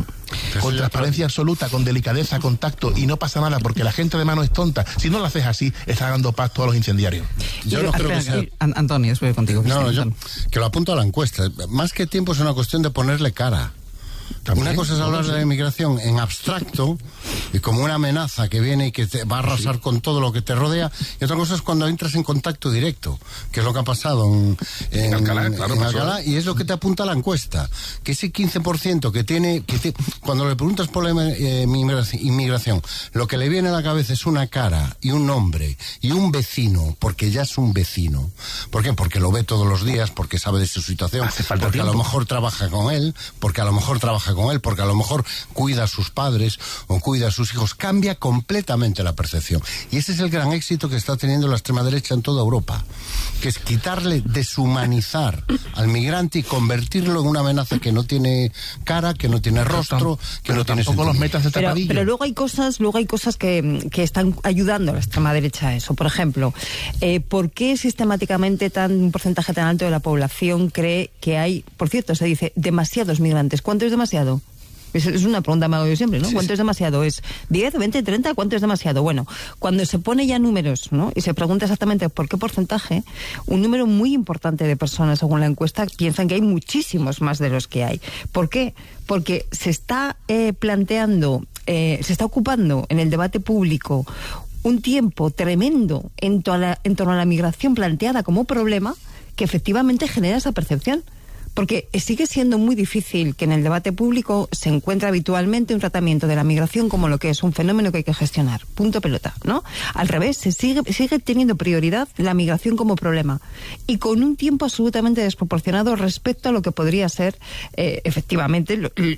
Con transparencia absoluta, con delicadeza, con tacto, y no pasa nada porque la gente de mano es tonta. Si no lo haces así, está dando pasto a los incendiarios. Yo no creo que sea... Antonio, después voy contigo. No, yo que lo apunto a la encuesta. Más que tiempo es una cuestión de ponerle cara. ¿También? Una cosa es hablar de la inmigración en abstracto y como una amenaza que viene y que te va a arrasar con todo lo que te rodea, y otra cosa es cuando entras en contacto directo, que es lo que ha pasado en Alcalá, claro, en Alcalá, y es lo que te apunta la encuesta, que ese 15% que tiene, cuando le preguntas por la inmigración, lo que le viene a la cabeza es una cara y un nombre y un vecino, porque ya es un vecino. ¿Por qué? Porque lo ve todos los días, porque sabe de su situación, porque a lo mejor trabaja con él, porque a lo mejor porque a lo mejor cuida a sus padres o cuida a sus hijos. Cambia completamente la percepción. Y ese es el gran éxito que está teniendo la extrema derecha en toda Europa, que es quitarle, deshumanizar al migrante y convertirlo en una amenaza que no tiene cara, que no tiene rostro, que no tiene tampoco los metas de tapadillo. Pero luego hay cosas que están ayudando a la extrema derecha a eso. Por ejemplo, ¿por qué sistemáticamente un porcentaje tan alto de la población cree que hay, por cierto, se dice demasiados migrantes? ¿Cuánto es demasiado? Es una pregunta que me hago yo siempre, ¿no? Sí, ¿cuánto es demasiado? ¿Es 10, 20, 30? ¿Cuánto es demasiado? Bueno, cuando se pone ya números, ¿no? Y se pregunta exactamente por qué porcentaje, un número muy importante de personas, según la encuesta, piensan que hay muchísimos más de los que hay. ¿Por qué? Porque se está planteando, se está ocupando en el debate público un tiempo tremendo en torno a la migración planteada como problema que efectivamente genera esa percepción. Porque sigue siendo muy difícil que en el debate público se encuentre habitualmente un tratamiento de la migración como lo que es un fenómeno que hay que gestionar. Punto pelota, ¿no? Al revés, se sigue teniendo prioridad la migración como problema. Y con un tiempo absolutamente desproporcionado respecto a lo que podría ser, efectivamente,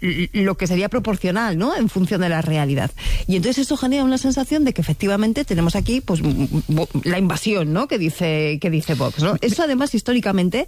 lo que sería proporcional, ¿no? En función de la realidad. Y entonces eso genera una sensación de que efectivamente tenemos aquí, pues, la invasión, ¿no? Que dice Vox, ¿no? Eso además históricamente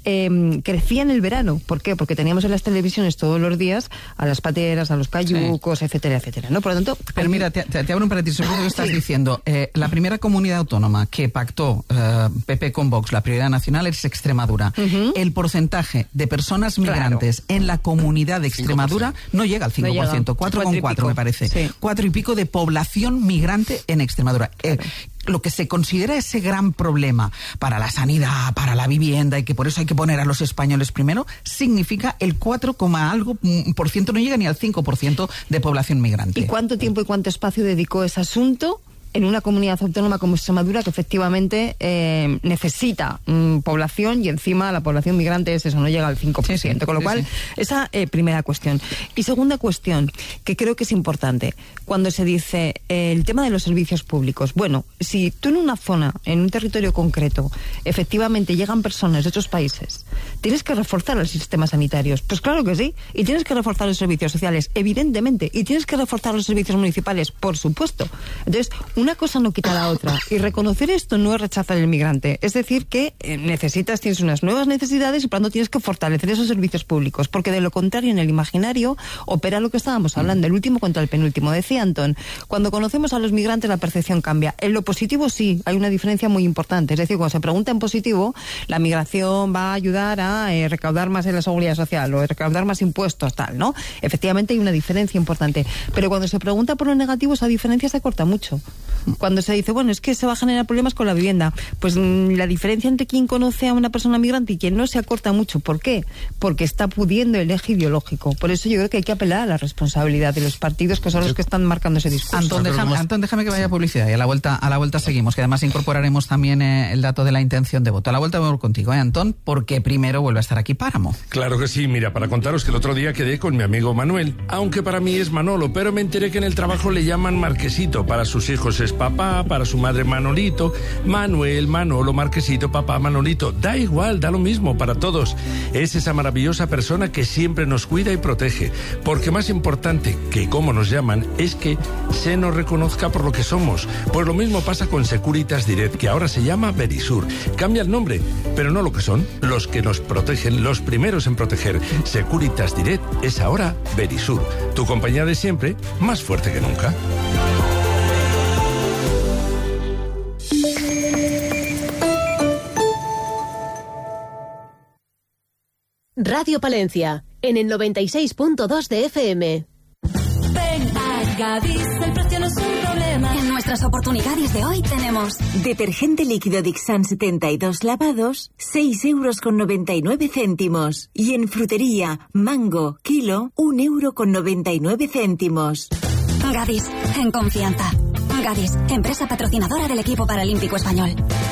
crecía en el verano. ¿Por qué? Porque teníamos en las televisiones todos los días a las pateras, a los cayucos, etcétera, etcétera, ¿no? Por lo tanto... Pero mira, te abro un paréntesis sobre lo que estás diciendo. La primera comunidad autónoma que pactó PP con Vox, la prioridad nacional, es Extremadura. El porcentaje de personas migrantes en la comunidad de Extremadura 5%. No llega al 5%, 4,4 me parece. Sí. 4 y pico de población migrante en Extremadura. Lo que se considera ese gran problema para la sanidad, para la vivienda, y que por eso hay que poner a los españoles primero, significa el 4, algo por ciento, no llega ni al 5% de población migrante. ¿Y cuánto tiempo y cuánto espacio dedicó ese asunto en una comunidad autónoma como Extremadura, que efectivamente necesita población, y encima la población migrante es eso, no llega al 5%? Sí, con lo cual, esa primera cuestión. Y segunda cuestión, que creo que es importante, cuando se dice el tema de los servicios públicos. Bueno, si tú en una zona, en un territorio concreto, efectivamente llegan personas de otros países, ¿tienes que reforzar los sistemas sanitarios? Pues claro que sí. Y tienes que reforzar los servicios sociales, evidentemente. Y tienes que reforzar los servicios municipales, por supuesto. Entonces, una cosa no quita la otra. Y reconocer esto no es rechazar al migrante. Es decir, que tienes unas nuevas necesidades y por lo tanto tienes que fortalecer esos servicios públicos. Porque de lo contrario, en el imaginario, opera lo que estábamos hablando, el último contra el penúltimo. Decía Antón, cuando conocemos a los migrantes la percepción cambia. En lo positivo sí, hay una diferencia muy importante. Es decir, cuando se pregunta en positivo, la migración va a ayudar a recaudar más en la seguridad social o recaudar más impuestos, tal, ¿no? Efectivamente hay una diferencia importante. Pero cuando se pregunta por lo negativo, esa diferencia se acorta mucho. Cuando se dice, bueno, es que se va a generar problemas con la vivienda, pues la diferencia entre quien conoce a una persona migrante y quien no se acorta mucho. ¿Por qué? Porque está pudiendo el eje ideológico. Por eso yo creo que hay que apelar a la responsabilidad de los partidos, que son los que están marcando ese discurso. Antón, déjame que vaya a publicidad y a la vuelta seguimos, que además incorporaremos también el dato de la intención de voto. A la vuelta voy contigo, Antón, porque primero vuelve a estar aquí Páramo. Claro que sí, mira, para contaros que el otro día quedé con mi amigo Manuel, aunque para mí es Manolo, pero me enteré que en el trabajo le llaman Marquesito para sus hijos. Es papá, para su madre Manolito, Manuel, Manolo, Marquesito, papá, Manolito. Da igual, da lo mismo para todos. Es esa maravillosa persona que siempre nos cuida y protege. Porque más importante que cómo nos llaman es que se nos reconozca por lo que somos. Pues lo mismo pasa con Securitas Direct, que ahora se llama Verisur. Cambia el nombre, pero no lo que son. Los que nos protegen, los primeros en proteger. Securitas Direct es ahora Verisur. Tu compañía de siempre, más fuerte que nunca. Radio Palencia, en el 96.2 de FM. Ven a Gadis, el precio no es un problema. En nuestras oportunidades de hoy tenemos detergente líquido Dixan 72 lavados, 6,99 €. Y en frutería, mango, kilo, 1,99 €. Gadis, en confianza. Gadis, empresa patrocinadora del equipo paralímpico español.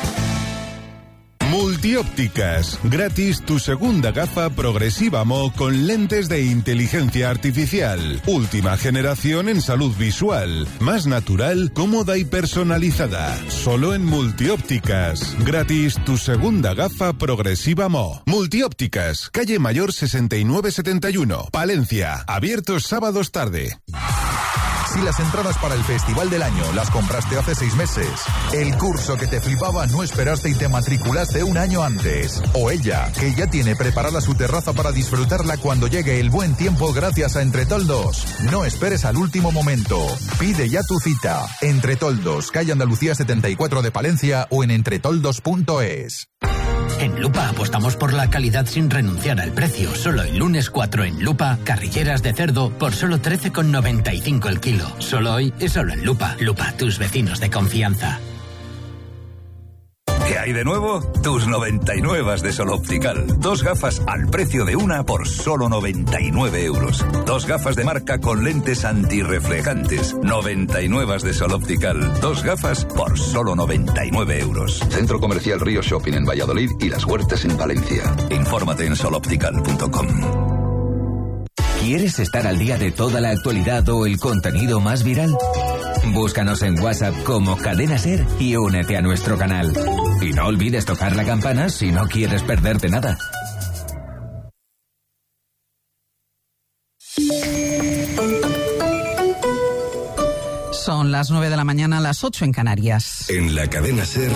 Multiópticas. Gratis tu segunda gafa progresiva Mo con lentes de inteligencia artificial. Última generación en salud visual. Más natural, cómoda y personalizada. Solo en Multiópticas. Gratis tu segunda gafa progresiva Mo. Multiópticas. Calle Mayor 6971. Palencia. Abiertos sábados tarde. Si las entradas para el Festival del Año las compraste hace 6 meses, el curso que te flipaba no esperaste y te matriculaste un año antes. O ella, que ya tiene preparada su terraza para disfrutarla cuando llegue el buen tiempo gracias a Entretoldos. No esperes al último momento. Pide ya tu cita. Entretoldos, calle Andalucía 74 de Palencia o en entretoldos.es. En Lupa apostamos por la calidad sin renunciar al precio. Solo el lunes 4 en Lupa, carrilleras de cerdo por solo 13,95 el kilo. Solo hoy y solo en Lupa. Lupa, tus vecinos de confianza. ¿Qué hay de nuevo? Tus 99 de Sol Optical. 2 gafas al precio de una por solo 99 €. 2 gafas de marca con lentes antirreflejantes. 99 de Sol Optical. 2 gafas por solo 99 €. Centro Comercial Río Shopping en Valladolid y Las Huertas en Valencia. Infórmate en soloptical.com. ¿Quieres estar al día de toda la actualidad o el contenido más viral? Búscanos en WhatsApp como Cadena Ser y únete a nuestro canal. Y no olvides tocar la campana si no quieres perderte nada. Son las 9 de la mañana, las 8 en Canarias. En la Cadena Ser,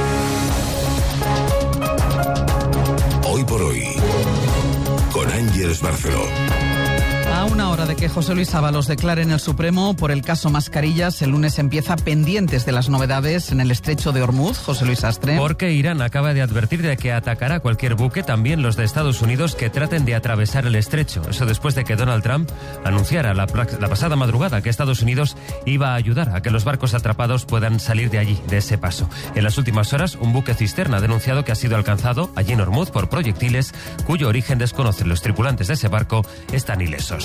Hoy por Hoy, con Ángeles Barceló. A una hora de que José Luis Ábalos declare en el Supremo por el caso Mascarillas, el lunes empieza pendientes de las novedades en el estrecho de Hormuz. José Luis Astre. Porque Irán acaba de advertir de que atacará cualquier buque, también los de Estados Unidos, que traten de atravesar el estrecho. Eso después de que Donald Trump anunciara la pasada madrugada que Estados Unidos iba a ayudar a que los barcos atrapados puedan salir de allí, de ese paso. En las últimas horas, un buque cisterna ha denunciado que ha sido alcanzado allí en Hormuz por proyectiles cuyo origen desconocen. Los tripulantes de ese barco están ilesos.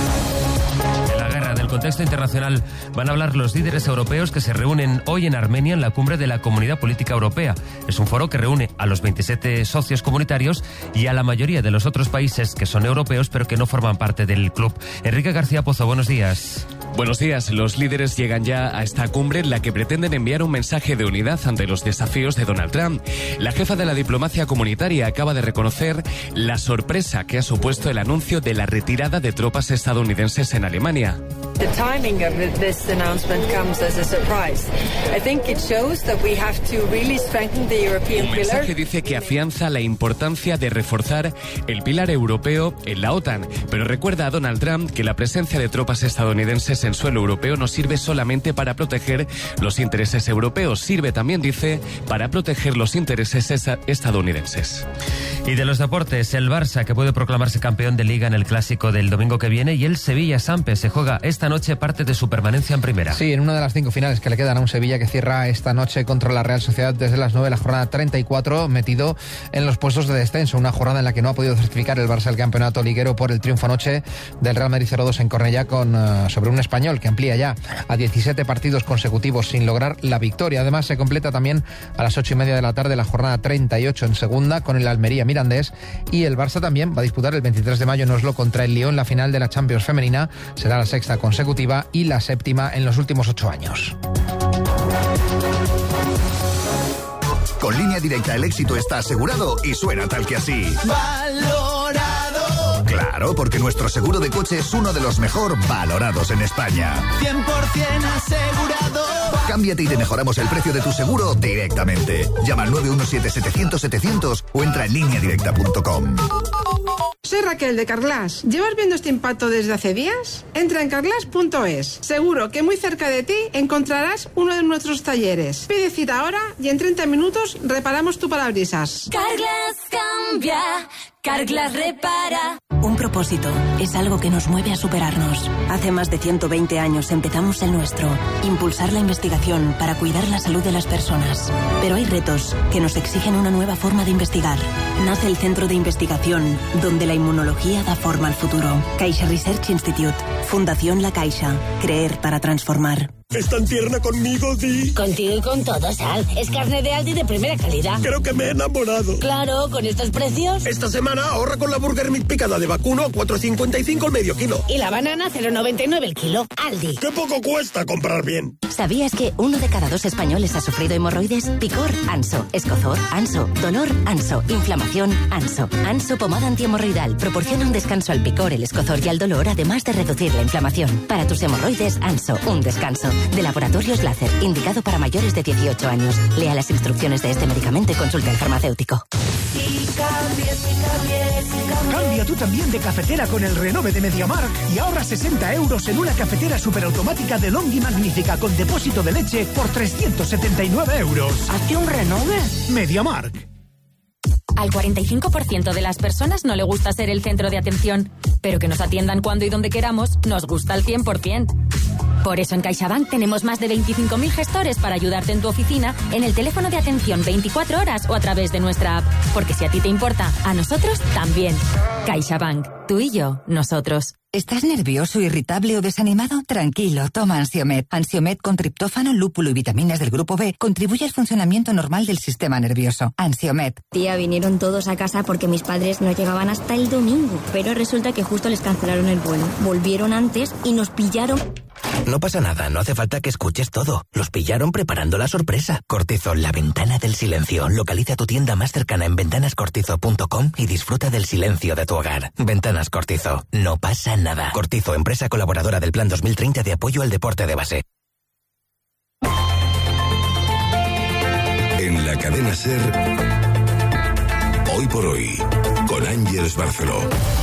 En la guerra del contexto internacional van a hablar los líderes europeos que se reúnen hoy en Armenia en la cumbre de la Comunidad Política Europea. Es un foro que reúne a los 27 socios comunitarios y a la mayoría de los otros países que son europeos pero que no forman parte del club. Enrique García Pozo, buenos días. Buenos días. Los líderes llegan ya a esta cumbre en la que pretenden enviar un mensaje de unidad ante los desafíos de Donald Trump. La jefa de la diplomacia comunitaria acaba de reconocer la sorpresa que ha supuesto el anuncio de la retirada de tropas estadounidenses en Alemania. The timing of this announcement comes as a surprise. I think it shows that we have to really strengthen the European pillar. Un mensaje dice que afianza la importancia de reforzar el pilar europeo en la OTAN, pero recuerda a Donald Trump que la presencia de tropas estadounidenses en suelo europeo no sirve solamente para proteger los intereses europeos, sirve también, dice, para proteger los intereses estadounidenses. Y de los deportes, el Barça, que puede proclamarse campeón de Liga en el Clásico del domingo que viene, y el Sevilla-Sampe se juega esta noche parte de su permanencia en Primera. Sí, en una de las 5 finales que le quedan a un Sevilla que cierra esta noche contra la Real Sociedad desde las 9 de la jornada 34, metido en los puestos de descenso. Una jornada en la que no ha podido certificar el Barça el campeonato liguero por el triunfo anoche del Real Madrid 0-2 en Cornellá sobre un español que amplía ya a 17 partidos consecutivos sin lograr la victoria. Además, se completa también a las 8:30 de la tarde la jornada 38 en segunda con el Almería Mirandés, y el Barça también va a disputar el 23 de mayo en Oslo contra el Lyon la final de la Champions femenina. Será la 6ª consecutiva y la 7ª en los últimos 8 años. Con Línea Directa el éxito está asegurado y suena tal que así. ¡Valorado! Claro, porque nuestro seguro de coche es uno de los mejor valorados en España. 100% asegurado. Cámbiate y te mejoramos el precio de tu seguro directamente. Llama al 917-700-700 o entra en lineadirecta.com. Soy Raquel de Carglass. ¿Llevas viendo este impacto desde hace días? Entra en carglass.es. Seguro que muy cerca de ti encontrarás uno de nuestros talleres. Pide cita ahora y en 30 minutos reparamos tu parabrisas. Carglass cambia, Carglass repara. Un propósito es algo que nos mueve a superarnos. Hace más de 120 años empezamos el nuestro. Impulsar la investigación para cuidar la salud de las personas. Pero hay retos que nos exigen una nueva forma de investigar. Nace el Centro de Investigación, donde la inmunología da forma al futuro. Caixa Research Institute. Fundación La Caixa. Creer para transformar. ¿Es tan tierna conmigo, Di? Contigo y con todo, Sal. Es carne de Aldi de primera calidad. Creo que me he enamorado. Claro, con estos precios. Esta semana ahorra con la Burger Meat picada de vacuno a 4,55 el medio kilo. Y la banana 0,99 el kilo. Aldi. ¡Qué poco cuesta comprar bien! ¿Sabías que 1 de cada 2 españoles ha sufrido hemorroides? Picor, Anso. Escozor, Anso. Dolor, Anso. Inflamación, Anso. Anso pomada antihemorroidal proporciona un descanso al picor, el escozor y al dolor, además de reducir la inflamación. Para tus hemorroides, Anso. Un descanso. De Laboratorios Láser, indicado para mayores de 18 años. Lea las instrucciones de este medicamento y consulte al farmacéutico. Cambia tú también de cafetera con el Renove de MediaMarkt y ahorra 60 euros en una cafetera superautomática de Long y Magnífica con depósito de leche por 379 euros. ¿Hazte un renove? MediaMarkt. Al 45% de las personas no le gusta ser el centro de atención, pero que nos atiendan cuando y donde queramos nos gusta al 100%. Por eso en CaixaBank tenemos más de 25.000 gestores para ayudarte en tu oficina, en el teléfono de atención 24 horas o a través de nuestra app. Porque si a ti te importa, a nosotros también. CaixaBank. Tú y yo, nosotros. ¿Estás nervioso, irritable o desanimado? Tranquilo, toma Ansiomed. Ansiomed con triptófano, lúpulo y vitaminas del grupo B contribuye al funcionamiento normal del sistema nervioso. Ansiomed. Tía, vinieron todos a casa porque mis padres no llegaban hasta el domingo, pero resulta que justo les cancelaron el vuelo. Volvieron antes y nos pillaron. No pasa nada, no hace falta que escuches todo. Los pillaron preparando la sorpresa. Cortizol, la ventana del silencio. Localiza tu tienda más cercana en ventanascortizo.com y disfruta del silencio de tu hogar. Ventanas Cortizo. No pasa nada. Cortizo, empresa colaboradora del Plan 2030 de apoyo al deporte de base. En la cadena SER, Hoy por Hoy, con Ángeles Barceló.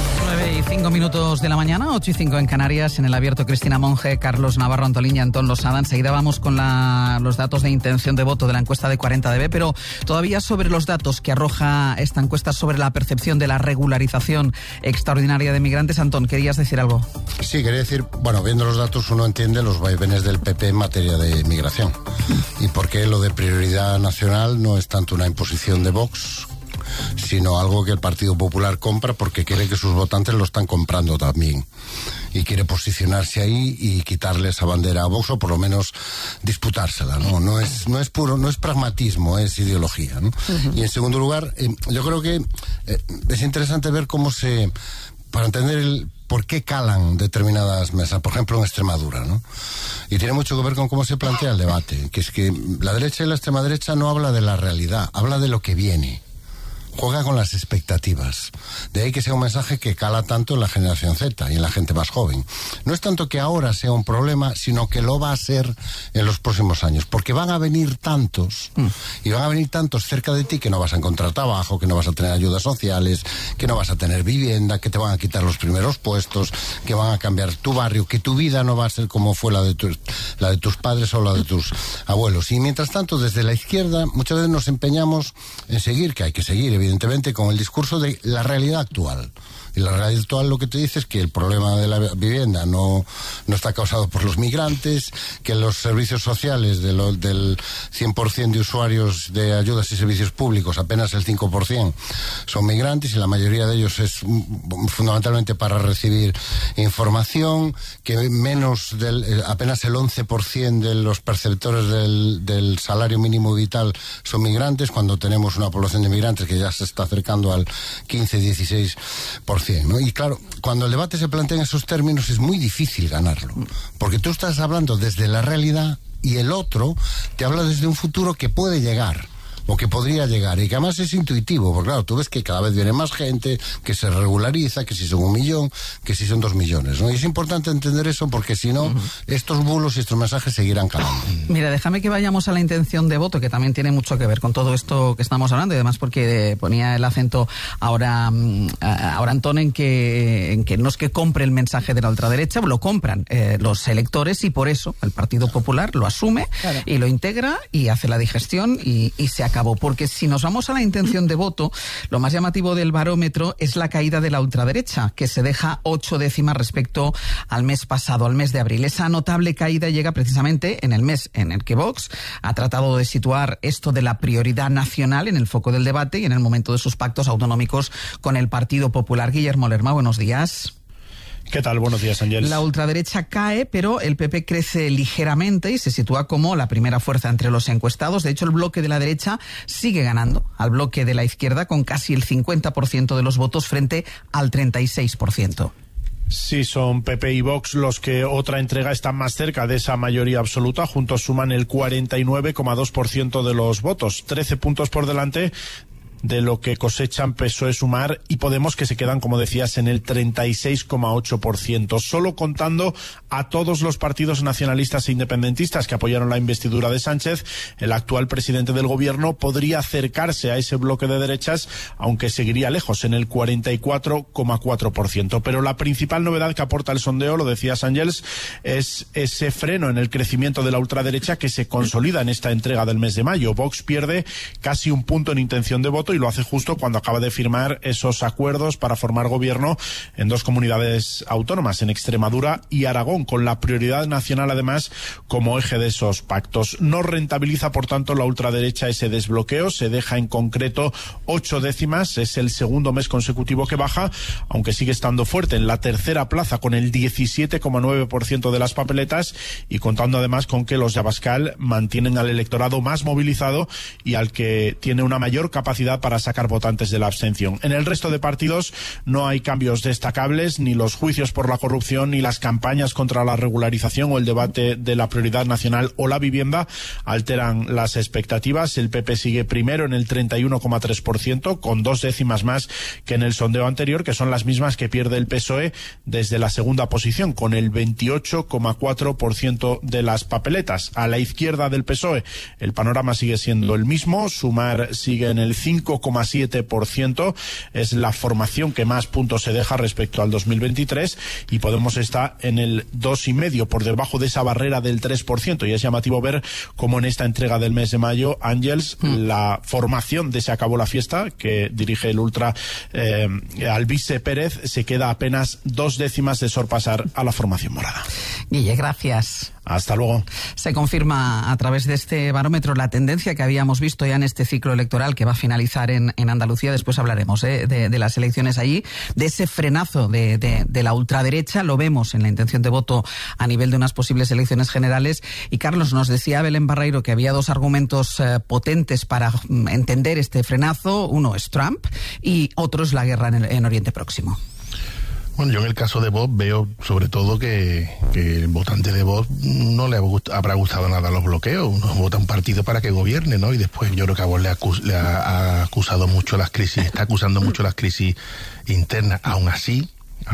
9:05 de la mañana, 8:05 en Canarias, en el abierto Cristina Monge, Carlos Navarro, Antolín y Antón Losada. Enseguida vamos con los datos de intención de voto de la encuesta de 40DB, pero todavía sobre los datos que arroja esta encuesta sobre la percepción de la regularización extraordinaria de migrantes. Antón, ¿querías decir algo? Sí, quería decir, bueno, viendo los datos uno entiende los vaivenes del PP en materia de migración y por qué lo de prioridad nacional no es tanto una imposición de Vox, sino algo que el Partido Popular compra porque quiere que sus votantes lo están comprando también y quiere posicionarse ahí y quitarle esa bandera a Vox o por lo menos disputársela, ¿no? No es puro, no es pragmatismo, es ideología, ¿no? Y en segundo lugar, yo creo que es interesante ver para entender por qué calan determinadas mesas, por ejemplo en Extremadura, ¿no? Y tiene mucho que ver con cómo se plantea el debate, que es que la derecha y la extrema derecha no habla de la realidad, habla de lo que viene. Juega con las expectativas. De ahí que sea un mensaje que cala tanto en la generación Z y en la gente más joven. No es tanto que ahora sea un problema, sino que lo va a ser en los próximos años. Porque van a venir tantos, y van a venir tantos cerca de ti que no vas a encontrar trabajo, que no vas a tener ayudas sociales, que no vas a tener vivienda, que te van a quitar los primeros puestos, que van a cambiar tu barrio, que tu vida no va a ser como fue la de tus padres o la de tus abuelos. Y mientras tanto, desde la izquierda, muchas veces nos empeñamos en seguir, que hay que seguir, evidentemente, con el discurso de la realidad actual. Y la realidad actual lo que te dice es que el problema de la vivienda no está causado por los migrantes, que los servicios sociales del 100% de usuarios de ayudas y servicios públicos, apenas el 5% son migrantes y la mayoría de ellos es fundamentalmente para recibir información, que apenas el 11% de los perceptores del salario mínimo vital son migrantes, cuando tenemos una población de migrantes que ya se está acercando al 15-16%. ¿no? Y claro, cuando el debate se plantea en esos términos es muy difícil ganarlo, porque tú estás hablando desde la realidad y el otro te habla desde un futuro que puede llegar, o que podría llegar, y que además es intuitivo, porque claro, tú ves que cada vez viene más gente, que se regulariza, que si son 1 millón, que si son 2 millones, ¿no? Y es importante entender eso, porque si no, estos bulos y estos mensajes seguirán calando. Mira, déjame que vayamos a la intención de voto, que también tiene mucho que ver con todo esto que estamos hablando, y además porque ponía el acento ahora Antón en que no es que compre el mensaje de la ultraderecha, lo compran los electores, y por eso el Partido Popular lo asume, claro, y lo integra y hace la digestión y se acabó. Porque si nos vamos a la intención de voto, lo más llamativo del barómetro es la caída de la ultraderecha, que se deja 8 décimas respecto al mes pasado, al mes de abril. Esa notable caída llega precisamente en el mes en el que Vox ha tratado de situar esto de la prioridad nacional en el foco del debate y en el momento de sus pactos autonómicos con el Partido Popular. Guillermo Lerma, buenos días. ¿Qué tal? Buenos días, Ángel. La ultraderecha cae, pero el PP crece ligeramente y se sitúa como la primera fuerza entre los encuestados. De hecho, el bloque de la derecha sigue ganando al bloque de la izquierda con casi el 50% de los votos frente al 36%. Sí, son PP y Vox los que otra entrega están más cerca de esa mayoría absoluta. Juntos suman el 49,2% de los votos, 13 puntos por delante de lo que cosechan PSOE, Sumar y Podemos, que se quedan, como decías, en el 36,8%. Solo contando a todos los partidos nacionalistas e independentistas que apoyaron la investidura de Sánchez, el actual presidente del gobierno podría acercarse a ese bloque de derechas, aunque seguiría lejos, en el 44,4%. Pero la principal novedad que aporta el sondeo, lo decías, Ángels, es ese freno en el crecimiento de la ultraderecha que se consolida en esta entrega del mes de mayo. Vox pierde casi 1 punto en intención de voto, y lo hace justo cuando acaba de firmar esos acuerdos para formar gobierno en 2 comunidades autónomas, en Extremadura y Aragón, con la prioridad nacional además como eje de esos pactos. No rentabiliza, por tanto, la ultraderecha ese desbloqueo, se deja en concreto 8 décimas, es el segundo mes consecutivo que baja, aunque sigue estando fuerte en la tercera plaza con el 17,9% de las papeletas, y contando además con que los de Abascal mantienen al electorado más movilizado y al que tiene una mayor capacidad para sacar votantes de la abstención. En el resto de partidos no hay cambios destacables, ni los juicios por la corrupción, ni las campañas contra la regularización o el debate de la prioridad nacional o la vivienda alteran las expectativas. El PP sigue primero en el 31,3%, con 2 décimas más que en el sondeo anterior, que son las mismas que pierde el PSOE desde la segunda posición, con el 28,4% de las papeletas. A la izquierda del PSOE el panorama sigue siendo el mismo. Sumar sigue en el 5,7%, es la formación que más puntos se deja respecto al 2023, y Podemos está en el 2,5%, por debajo de esa barrera del 3%, y es llamativo ver cómo en esta entrega del mes de mayo, Ángels, la formación de Se acabó la fiesta, que dirige el ultra Alvise Pérez, se queda apenas 2 décimas de sorpasar a la formación morada. Guille, gracias. Hasta luego. Se confirma a través de este barómetro la tendencia que habíamos visto ya en este ciclo electoral que va a finalizar en Andalucía. Después hablaremos de las elecciones allí, de ese frenazo de la ultraderecha. Lo vemos en la intención de voto a nivel de unas posibles elecciones generales. Y Carlos, nos decía Belén Barreiro que había 2 argumentos potentes para entender este frenazo. Uno es Trump y otro es la guerra en Oriente Próximo. Bueno, yo en el caso de Vox veo sobre todo que el votante de Vox no le habrá gustado nada los bloqueos. Uno vota un partido para que gobierne, ¿no? Y después yo creo que a Vox le ha acusado mucho las crisis, está acusando mucho las crisis internas. Aún así,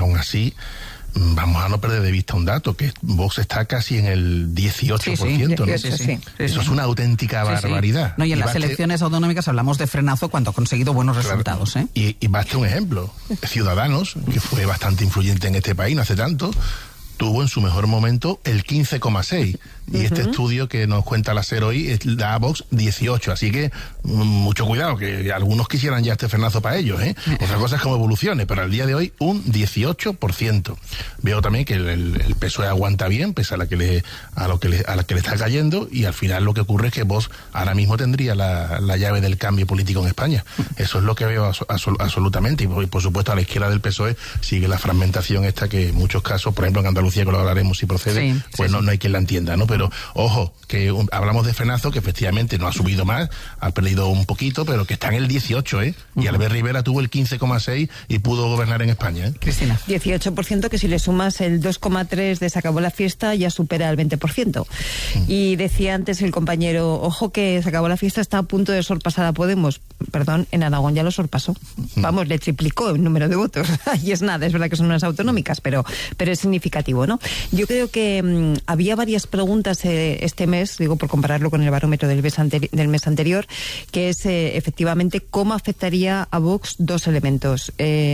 vamos a no perder de vista un dato, que Vox está casi en el 18%, ¿no? Sí. Eso es una auténtica barbaridad. No, y en las elecciones autonómicas hablamos de frenazo cuando ha conseguido buenos resultados, ¿eh? Y basta un ejemplo. Ciudadanos, que fue bastante influyente en este país no hace tanto, tuvo en su mejor momento el 15,6%. Y este estudio que nos cuenta la SER hoy da a Vox 18%. Así que mucho cuidado, que algunos quisieran ya este frenazo para ellos, ¿eh? Otra cosa es cómo evolucione, pero al día de hoy un 18%. Veo también que el PSOE aguanta bien, pese a la que le está cayendo, y al final lo que ocurre es que Vox ahora mismo tendría la llave del cambio político en España. Eso es lo que veo absolutamente. Y por supuesto a la izquierda del PSOE sigue la fragmentación esta que en muchos casos, por ejemplo en Andalucía, Andalucía, que lo hablaremos si procede, Sí, pues sí, no hay quien la entienda, ¿no? Pero, ojo, que hablamos de frenazo, que efectivamente no ha subido más, ha perdido un poquito, pero que está en el 18, ¿eh? Y Albert Rivera tuvo el 15,6 y pudo gobernar en España, ¿eh? Cristina. 18%, que si le sumas el 2,3 de Se acabó la fiesta, ya supera el 20%. Y decía antes el compañero, ojo que Se acabó la fiesta está a punto de sorpasar a Podemos. Perdón, en Aragón ya lo sorpasó. Vamos, le triplicó el número de votos. Y es nada, es verdad que son unas autonómicas, pero es significativo, ¿no? Yo creo que había varias preguntas este mes, digo, por compararlo con el barómetro del mes anterior, que es efectivamente cómo afectaría a Vox dos elementos.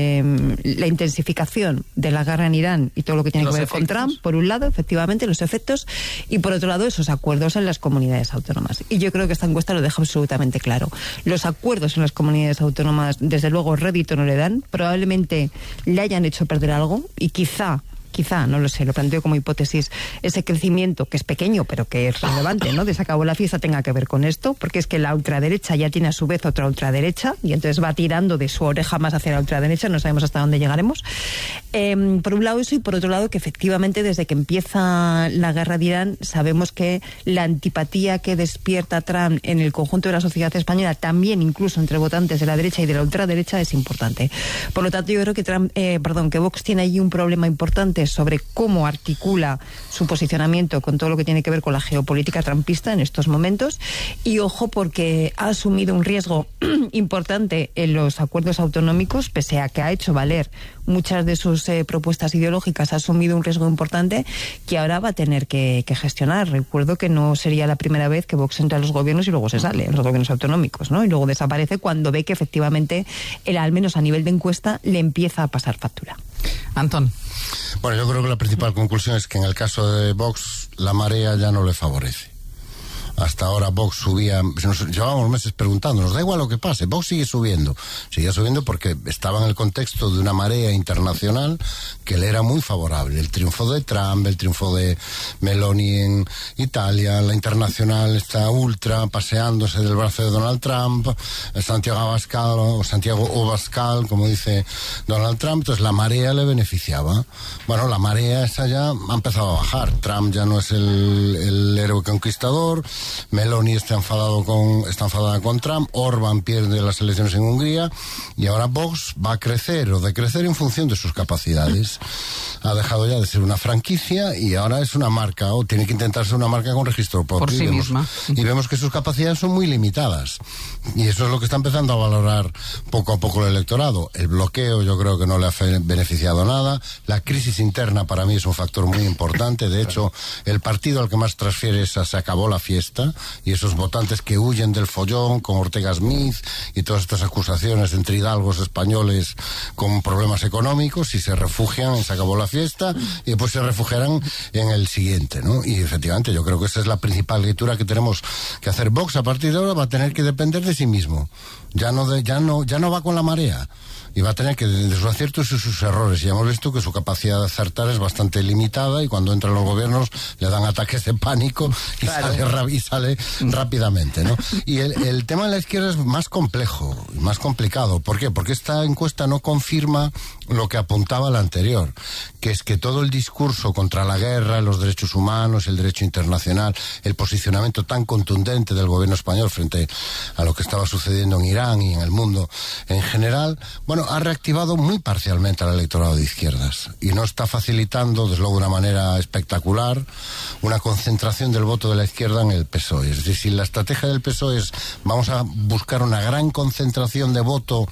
La intensificación de la guerra en Irán y todo lo que tiene que ver con Trump, por un lado, efectivamente, los efectos, y por otro lado, esos acuerdos en las comunidades autónomas. Y yo creo que esta encuesta lo deja absolutamente claro. Los acuerdos en las comunidades autónomas, desde luego, rédito no le dan. Probablemente le hayan hecho perder algo y quizá, no lo sé, lo planteo como hipótesis, ese crecimiento, que es pequeño, pero que es relevante, ¿no? De Se acabó la fiesta tenga que ver con esto, porque es que la ultraderecha ya tiene a su vez otra ultraderecha, y entonces va tirando de su oreja más hacia la ultraderecha, no sabemos hasta dónde llegaremos. Por un lado eso, y por otro lado que efectivamente desde que empieza la guerra de Irán, sabemos que la antipatía que despierta Trump en el conjunto de la sociedad española, también incluso entre votantes de la derecha y de la ultraderecha, es importante. Por lo tanto, yo creo que Vox tiene ahí un problema importante sobre cómo articula su posicionamiento con todo lo que tiene que ver con la geopolítica trumpista en estos momentos, y ojo porque ha asumido un riesgo importante en los acuerdos autonómicos, pese a que ha hecho valer muchas de sus propuestas ideológicas, ha asumido un riesgo importante que ahora va a tener que gestionar. Recuerdo que no sería la primera vez que Vox entra a los gobiernos y luego se sale, en los gobiernos autonómicos, ¿no? Y luego desaparece cuando ve que efectivamente, al menos a nivel de encuesta, le empieza a pasar factura. Antón. Bueno, yo creo que la principal conclusión es que en el caso de Vox la marea ya no le favorece. Hasta ahora Vox subía, llevábamos meses preguntándonos, da igual lo que pase, Vox sigue subiendo porque estaba en el contexto de una marea internacional que le era muy favorable. El triunfo de Trump, el triunfo de Meloni en Italia, la internacional está ultra paseándose del brazo de Donald Trump, Santiago Abascal, como dice Donald Trump, entonces la marea le beneficiaba. Bueno, la marea esa ya ha empezado a bajar, Trump ya no es el héroe conquistador, Meloni está enfadada con Trump, Orbán pierde las elecciones en Hungría y ahora Vox va a crecer o decrecer en función de sus capacidades. Ha dejado ya de ser una franquicia y ahora es una marca, o tiene que intentar ser una marca con registro propio. Por sí misma. Y vemos que sus capacidades son muy limitadas. Y eso es lo que está empezando a valorar poco a poco el electorado. El bloqueo yo creo que no le ha beneficiado nada. La crisis interna para mí es un factor muy importante. De hecho, el partido al que más transfiere es a Se acabó la fiesta, y esos votantes que huyen del follón con Ortega Smith y todas estas acusaciones entre hidalgos españoles con problemas económicos, y se refugian en Se acabó la fiesta y después se refugiarán en el siguiente, ¿no? Y efectivamente yo creo que esa es la principal lectura que tenemos que hacer. Vox a partir de ahora va a tener que depender de sí mismo, ya no va con la marea, y va a tener que, de sus aciertos y sus errores. Y hemos visto que su capacidad de acertar es bastante limitada, y cuando entran los gobiernos le dan ataques de pánico y sale rápidamente, ¿no? Y el tema de la izquierda es más complejo y más complicado. ¿Por qué? Porque esta encuesta no confirma lo que apuntaba la anterior, que es que todo el discurso contra la guerra, los derechos humanos, el derecho internacional, el posicionamiento tan contundente del gobierno español frente a lo que estaba sucediendo en Irán y en el mundo en general, bueno, ha reactivado muy parcialmente al electorado de izquierdas y no está facilitando, desde luego de una manera espectacular, una concentración del voto de la izquierda en el PSOE. Es decir, si la estrategia del PSOE es vamos a buscar una gran concentración de voto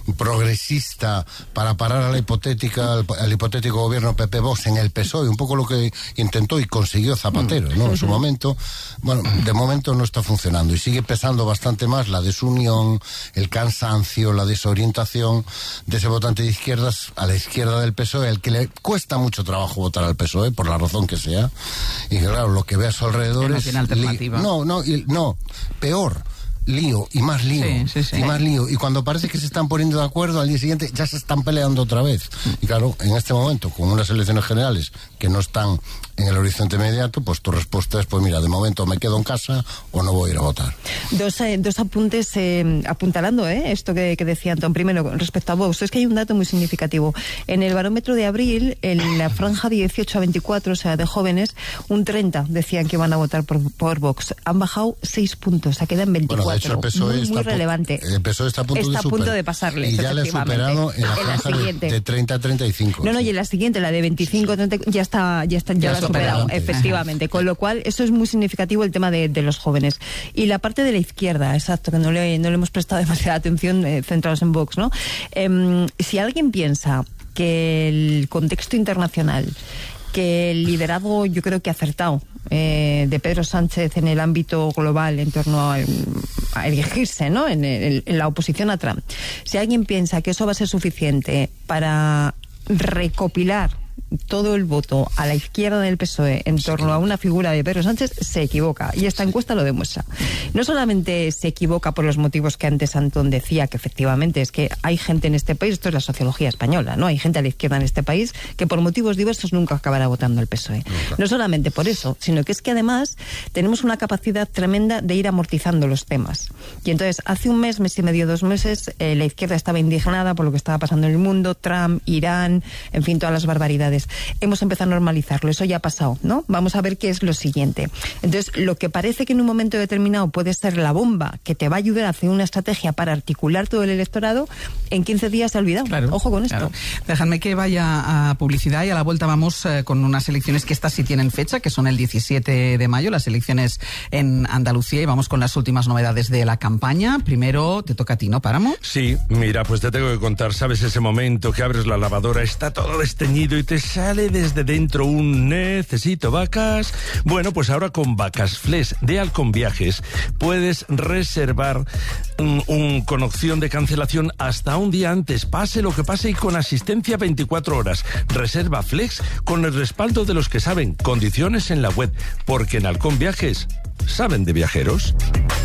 progresista para parar al hipotético gobierno PP-Vox en el PSOE, un poco lo que intentó y consiguió Zapatero, ¿no? En su momento, bueno, de momento no está funcionando y sigue pesando bastante más la desunión, el cansancio, la desorientación de ese votante de izquierdas a la izquierda del PSOE, al que le cuesta mucho trabajo votar al PSOE, por la razón que sea, y claro, lo que ve a su alrededor no es... tiene alternativa. Peor. Lío y más lío y más lío, y cuando parece que se están poniendo de acuerdo, al día siguiente ya se están peleando otra vez. Y claro, en este momento, con unas elecciones generales que no están en el horizonte inmediato, pues tu respuesta es, pues mira, de momento me quedo en casa o no voy a ir a votar. Dos apuntes apuntalando esto que decía Antón. Primero, respecto a Vox, es que hay un dato muy significativo. En el barómetro de abril, en la franja 18 a 24, o sea, de jóvenes, un 30 decían que iban a votar por Vox. Han bajado 6 puntos, se quedan 24. Bueno, de hecho, el PSOE muy relevante. El PSOE está a punto de pasarle. Y ya le ha superado en la franja de 30 a 35. No, y en la siguiente, la de 25 a 30, ya la ha superado, efectivamente. Con lo cual, eso es muy significativo, el tema de los jóvenes. Y la parte de la izquierda, exacto, que no le hemos prestado demasiada atención, centrados en Vox, ¿no? Si alguien piensa que el contexto internacional, que el liderazgo, yo creo que acertado, de Pedro Sánchez en el ámbito global en torno a elegirse, ¿no?, en la oposición a Trump, si alguien piensa que eso va a ser suficiente para recopilar todo el voto a la izquierda del PSOE en torno a una figura de Pedro Sánchez, se equivoca, y esta encuesta lo demuestra. No solamente se equivoca por los motivos que antes Antón decía, que efectivamente es que hay gente en este país, esto es la sociología española, ¿no? Hay gente a la izquierda en este país que por motivos diversos nunca acabará votando al PSOE. Nunca. No solamente por eso, sino que es que además tenemos una capacidad tremenda de ir amortizando los temas. Y entonces, hace un mes y medio, 2 meses, la izquierda estaba indignada por lo que estaba pasando en el mundo, Trump, Irán, en fin, todas las barbaridades. Hemos empezado a normalizarlo, eso ya ha pasado, ¿no? Vamos a ver qué es lo siguiente. Entonces, lo que parece que en un momento determinado puede ser la bomba que te va a ayudar a hacer una estrategia para articular todo el electorado, en 15 días se ha olvidado. Claro, ojo con esto. Dejadme que vaya a publicidad y a la vuelta vamos con unas elecciones que estas sí tienen fecha, que son el 17 de mayo, las elecciones en Andalucía, y vamos con las últimas novedades de la campaña. Primero te toca a ti, ¿no, Páramo? Sí, mira, pues te tengo que contar, ¿sabes ese momento que abres la lavadora, está todo desteñido y te sale desde dentro un necesito vacas? Bueno, pues ahora con Vacas Flex de Halcón Viajes puedes reservar con opción de cancelación hasta un día antes, pase lo que pase, y con asistencia 24 horas. Reserva Flex con el respaldo de los que saben. Condiciones en la web, porque en Halcón Viajes saben de viajeros.